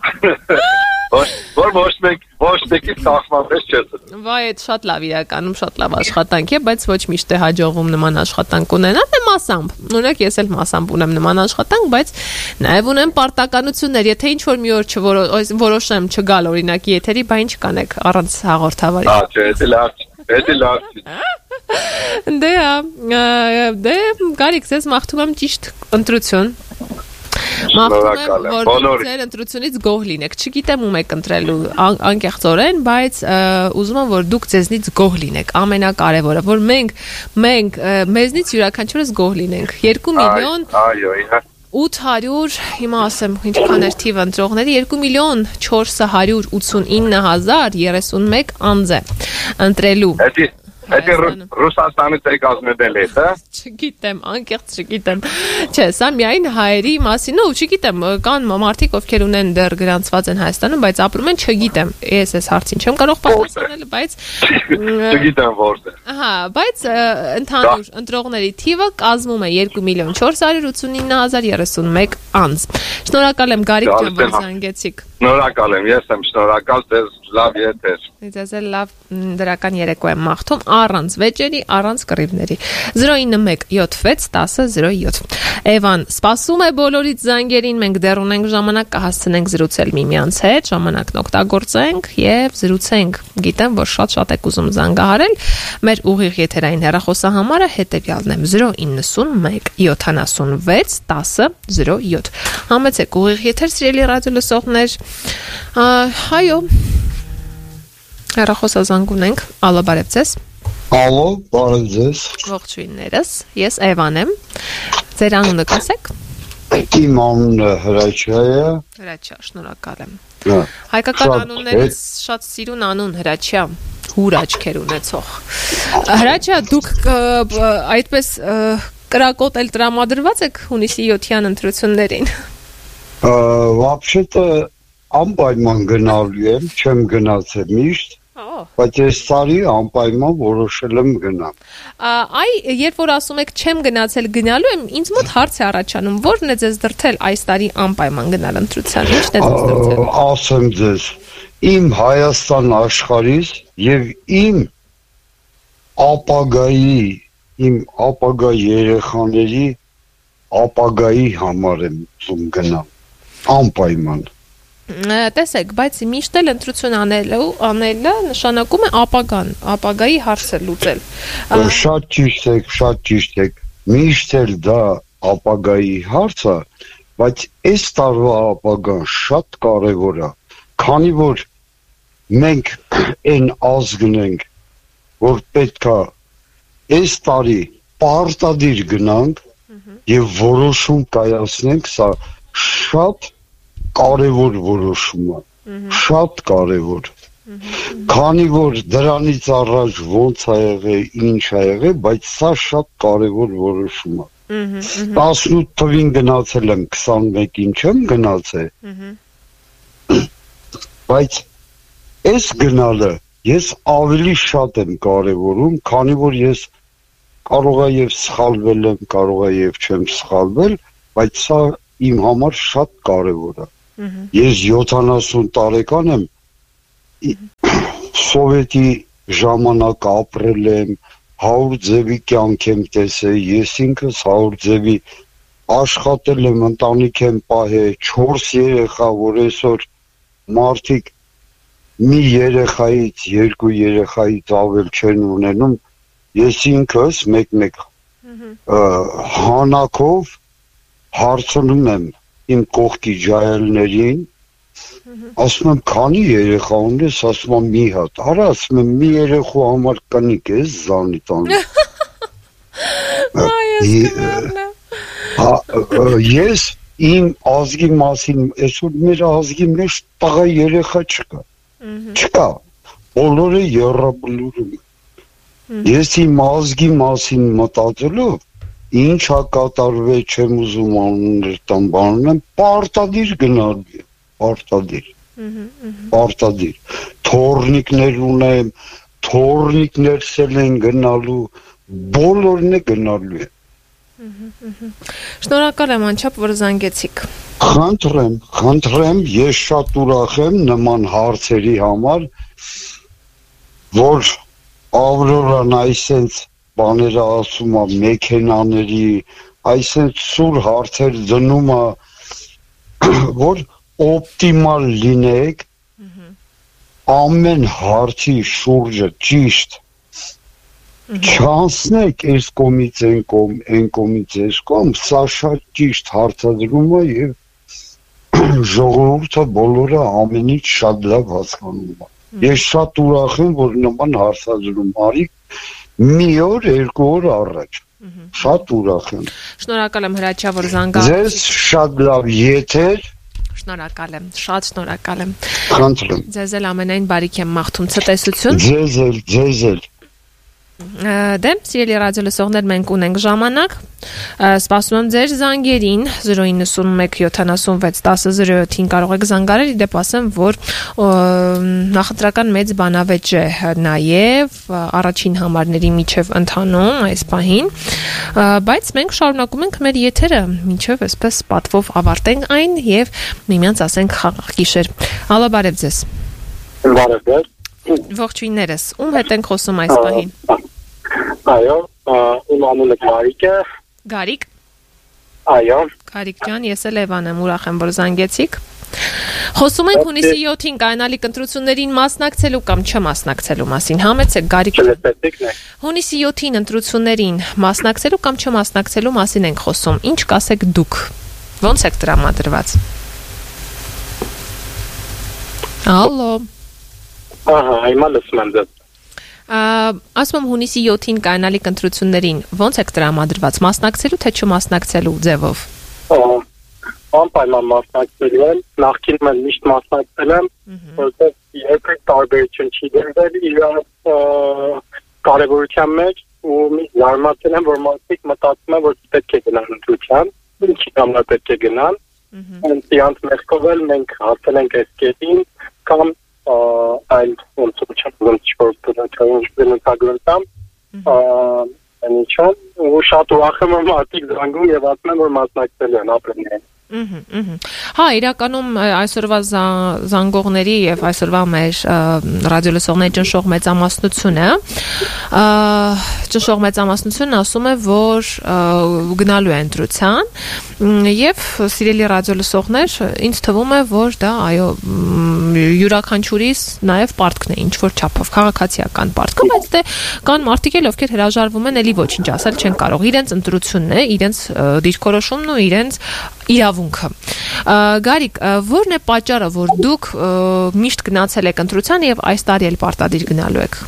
Որ ոչ մեկ ոչ մեկի կախված չէ։ Վայ, այդ շատ լավ իրականում, շատ լավ աշխատանք է, բայց ոչ միշտ է հաջողվում նման աշխատանք ունենալ, դե մասամբ։ Օրինակ ես էլ մասամբ ունեմ նման աշխատանք, բայց նաև ունեմ պարտականություններ, եթե ինչ որ մի օր չորոշեմ չգալ օրինակի եթերի, բա ինչ կանեք առանց հաղորդավարի։ Հա, չէ, դա լավ, դա լավ։ Դե, դե, Գարիկ, ես մաղթում եմ ճիշտ ընտրություն։ Մաղթում եմ, որ ձեր ընտրությունից գոհ լինեք, չգիտեմ ում եք ընտրելու անկեղծորեն, բայց ուզում եմ, որ դուք ձեզնից գոհ լինեք, ամենակարևորը, որ մենք, մենք մեզնից յուրաքանչյուրս գոհ լինենք, երկու միլիոն ութ հարյուր, հիմա ասեմ, ինչքան էր թիվը ընտրողների, երկու միլիոն չորս հարյուր ութսունինը հազար երեսունմեկ անձ է ընտրելու։ Դա Ռուսաստանից եք ազնվել եք, հա։ Չգիտեմ, անկեղծ չգիտեմ։ Չէ, սա միայն հայերի մասին, ու չգիտեմ, կան մարդիկ, ովքեր ունեն դեռ գրանցված են Հայաստանում, բայց ապրում են, չգիտեմ։ Ես այս հարցին չեմ կարող պատասխանել, բայց չգիտեմ որտեղ։ Ահա, բայց ընդհանուր ընտրողների թիվը կազմում է երկու միլիոն չորս հարյուր ութսունինը հազար երեսունմեկ անձ։ Շնորհակալ եմ, Գարիկ ջան, որ զանգեցիք։ Շնորհակալ եմ, ես եմ շնորհակալ, ձեզ լավ եթեր։ Ձեզ էլ լավ դրական երեկո եմ մաղթում, առանց վեճերի, առանց կռիվների։ զրո ինը մեկ յոթ վեց տասը զրո յոթ։ Էվան սպասում է բոլորից զանգերին, մենք դեռ ունենք ժամանակ, կհասցնենք զրուցել միմյանց հետ, ժամանակն օգտագործենք եւ զրուցենք։ Գիտեմ, որ շատ-շատ եք ուզում զանգահարել։ Մեր ուղիղ եթերային հեռախոսահամարը հետեւյալն է՝ զրո իննսուն մեկ յոթանասունվեց տասը զրո յոթ։ Համեցեք ուղիղ եթեր, սիրելի ռադիո լսողներ։ Հայո Հեռախոսազանգ ունենք, ալո, բարև ձեզ։ Ալո, բարև ձեզ։ Ողջույններս, ես Էվան եմ, ձեր անունը կասեք։ Իմ անունը Հրաչյա է։ Հրաչյա, շնորհակալ եմ։ Հայկական անուններից շատ սիրուն անուն Հրաչյա, հուր աչքեր ունեցող։ Հրաչյա, դուք այդպես կրակոտ էլ տրամադրված եք հունիսի յոթյան ընտրություններին։ Вообще-то անպայման գնալու եմ, չեմ գնացել միշտ, բայց այս տարի անպայման որոշել եմ գնամ։ Այ, երբ որ ասում եք չեմ գնացել գնալու եմ, ինձ մոտ հարց է առաջանում, ո՞րն է ձեզ դրդել այս տարի անպայման գնալ ընտրության, ի՞նչն է ձեզ դրդել։ Ասեմ ձեզ, իմ Հայաստան աշխարհից եւ իմ ապագայի, իմ ապագա երեխաների ապագայի համար եմ ուզում գնամ, անպայման։ Տեսեք, բայց միշտ էլ ընտրություն անելու, անելը նշանակում է ապագան, ապագայի հարցը լուծել։ Շատ ճիշտ եք, շատ ճիշտ եք։ Միշտ էլ դա ապագայի հարցը, բայց այս տարվա ապագան շատ կարևոր է, քանի որ մենք այն ազգն ենք, որ պետք է այս տարի պարտադիր գնանք եւ որոշում կայացնենք, սա շատ կարևոր որոշում է, շատ կարևոր, քանի որ դրանից առաջ ոնց է եղել, ինչ է եղել, բայց սա շատ կարևոր որոշում է։ տասնութ թվին գնացել եմ, քսանմեկին չեմ գնացել, բայց այս գնալը ես ավելի շատ եմ կարևորում, քանի որ ես կարող է եւ սխալվել եմ, կարող է եւ չեմ սխալվել, բայց սա իմ համար շատ կարևոր է։ Ես յոթանասուն տարեկան եմ, Սովետի ժամանակ ապրել եմ, հարյուր ձևի կյանք եմ տեսել, ես ինքս հարյուր ձևի աշխատել եմ, ընտանիք եմ պահել, չորս երեխա, որ այսօր մարդիկ մի երեխայից, երկու երեխայից ավել չեն ունենում, ես ինքս մեկ-մեկ հանակով հարցնում եմ իմ կողքի ջահելներին, ասում եմ քանի երեխա ունես, ասում եմ մի հատ, արա ասում եմ մի երեխու համար կնիկ ես զանի տանում։ Ես իմ ազգի մասին, այսօր մեր ազգի մեջ տղա երեխա չկա, չկա, բոլորը եռաբլուրում են։ Ես իմ ազգի մասին մտածելով, ինչա կատարվել չեմ ուզում անուններ տամ բանում եմ, պարտադիր գնալու է, պարտադիր, պարտադիր, թորնիկներ ունեմ, թորնիկներ սել են գնալու, բոլորն է գնալու է։ Շնորհակալ եմ անչափ, որ զանգեցիք։ Խնդրեմ, խնդրեմ, ես շատ ուրախ եմ նման հարցերի համար, որ Ավրորան այսենց բաները ասում է մեքենաների, այսենց սուր հարցեր դնում է, որ օպտիմալ լինեք, ամեն հարցի շուրջը ճիշտ չանցնեք այս կողմից այն կողմ, այն կողմից այս կողմ, սա շատ ճիշտ հարցադրում է եւ ժողովուրդը բոլորը ամենից շատ լավ հասկանում է։ Ես շատ ուրախ եմ, որ նման հարցադրում արիք մի օր, երկու օր առաջ։ Շատ ուրախ եմ։ Շնորհակալ եմ Հրաչյա, որ զանգացիք։ Ձեզ շատ լավ եթեր։ Շնորհակալ եմ, շատ շնորհակալ եմ։ Խնդրեմ։ Ձեզ էլ ամենայն բարիք եմ մաղթում, ցտեսություն։ Ձեզ էլ, ձեզ էլ։ Դե, սիրելի ռադիո լսողներ, մենք ունենք ժամանակ, սպասում եմ ձեր զանգերին զրո իննսունմեկ յոթանասունվեց տասը զրո յոթին կարող եք զանգարել, իդեպ ասեմ, որ նախընտրական մեծ բանավեճ է նաև առաջին համարների միջև ընթանում այս պահին, բայց մենք շարունակում ենք մեր եթերը մինչև այսպես պատվով ավարտենք այն եւ միմյանց ասենք խաղաղ գիշեր։ Հալո, բարև ձեզ։ Բարև ձեզ։ Ողջույններս, ում հետ ենք խոսում այս պահին։ Այո, իմ անունը Գարիկ է։ Գարիկ։ Այո։ Գարիկ ջան, ես էլ Էվան եմ, ուրախ եմ, որ զանգեցիք։ Խոսում ենք հունիսի յոթին կայանալիք ընտրություններին մասնակցելու կամ չմասնակցելու մասին։ Համեցեք Գարիկ։ Հունիսի յոթին ընտրություններին մասնակցելու կամ չմասնակցելու մասին ենք խոսում։ Ինչ կասեք դուք։ Ոնց եք տրամադրված։ Ալո։ Ահա, հիմա լսում եմ ձեզ։ Ասում եմ հունիսի յոթին կայանալիք ընտրություններին ոնց եք տրամադրված, մասնակցելու թե չմասնակցելու ձևով։ Անպայման մասնակցելու եմ, նախկինում եմ միշտ մասնակցել եմ, որտեղ երբեք տարբերություն չի դրվել իրար կարևորության մեջ ու միշտ զարմացել եմ, որ մարդիկ մտածում են, որ պետք է գնան ընտրության, ինչի համար պետք է գնան, հենց իրանց մեղքով էլ մենք հասել ենք այս կետին կամ այլ ոնց չեմ չորտորական բնութագրtam անիչան ու շատ ուրախ եմ որ մարդիկ զանգում եւ ասում են որ մասնակցել են ապրեն։ Հա, իրականում այսօրվա զանգողների եւ այսօրվա մեր ռադիոլսողների ճնշող մեծամասնությունը ճնշող մեծամասնությունն ասում է, որ գնալու է ընտրության եւ սիրելի ռադիոլսողներ, ինձ թվում է, որ դա այո յուրաքանչյուրիս նաեւ պարտքն է, ինչ որ չափով քաղաքացիական պարտքը, բայց դե կան մարդիկ էլ ովքեր հրաժարվում են, էլի ոչինչ ասել չեն կարող, իրենց ընտրությունն է, իրենց դիրքորոշումն ու իրենց իրավունքը։ Գարիկ, ո՞րն է պատճառը, որ դուք միշտ գնացել եք ընտրության եւ այս տարի էլ պարտադիր գնալու եք։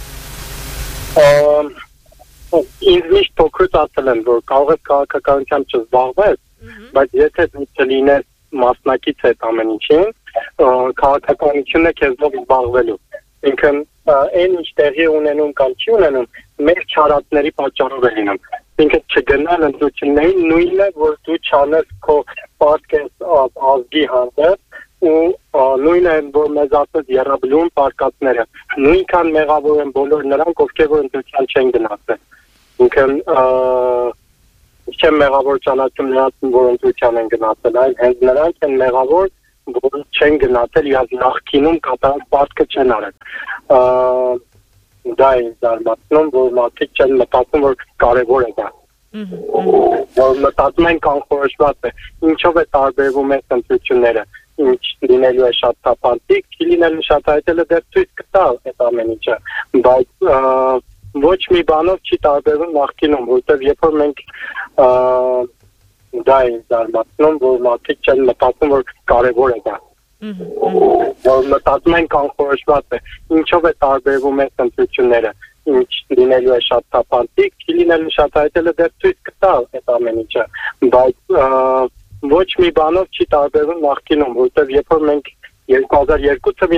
Ինձ միշտ փոքրուց ասել են, որ կարող եք քաղաքականությամբ չզբաղվել, բայց եթե դու չլինես մասնակից այդ ամեն ինչին, քաղաքականությունը քեզնով զբաղվելու։ Ինքն այն ինչ տեղի ունենում կամ չի ունենում, մեր չարածների պատճառով է լինում։ Ինքն չգնալ ընտրություններին նույնն է, որ դու չանես քո պարտքես ազգի հանդեպ ու նույնն է, որ մեզ ասած եռաբլում պարկածները։ Նույնքան մեղավոր են բոլոր նրանք, ովքեր որ ընտրության չեն գնացել։ Ինքն չեմ մեղավոր ճանաչում նրանց, որ ընտրության են գնացել, այլ հենց նրանք են մեղավոր, որ չեն գնացել իրաց նախկինում կատարած պարտքը չեն արել։ Դա է զարմացնում, որ մարդիկ չեն մտածում, որ կարևոր է դա։ Որ մտածում են կանխորոշված է, ինչով է տարբերվում այս ընտրությունները, ինչ լինելու է շատ թափանցիկ, չի լինելու շատ այդելը դեռ ցույց կտա այդ ամեն ինչը, բայց ոչ մի բանով չի տարբերվում նախկինում, որտեղ երբ որ մենք դա է զարմացնում, որ մարդիկ չեն մտածում, որ կարևոր է դա։ Որ մտածում են կանխորոշված է, ինչով է տարբերվում այս ընտրությունները, ինչ լինելու է շատ թափանցիկ, չի լինելու շատ այդելը դեռ ցույց կտա այդ ամեն ինչը, բայց ոչ մի բանով չի տարբերվում նախկինում, որտեղ երբ որ մենք երկու հազար երկու թվականին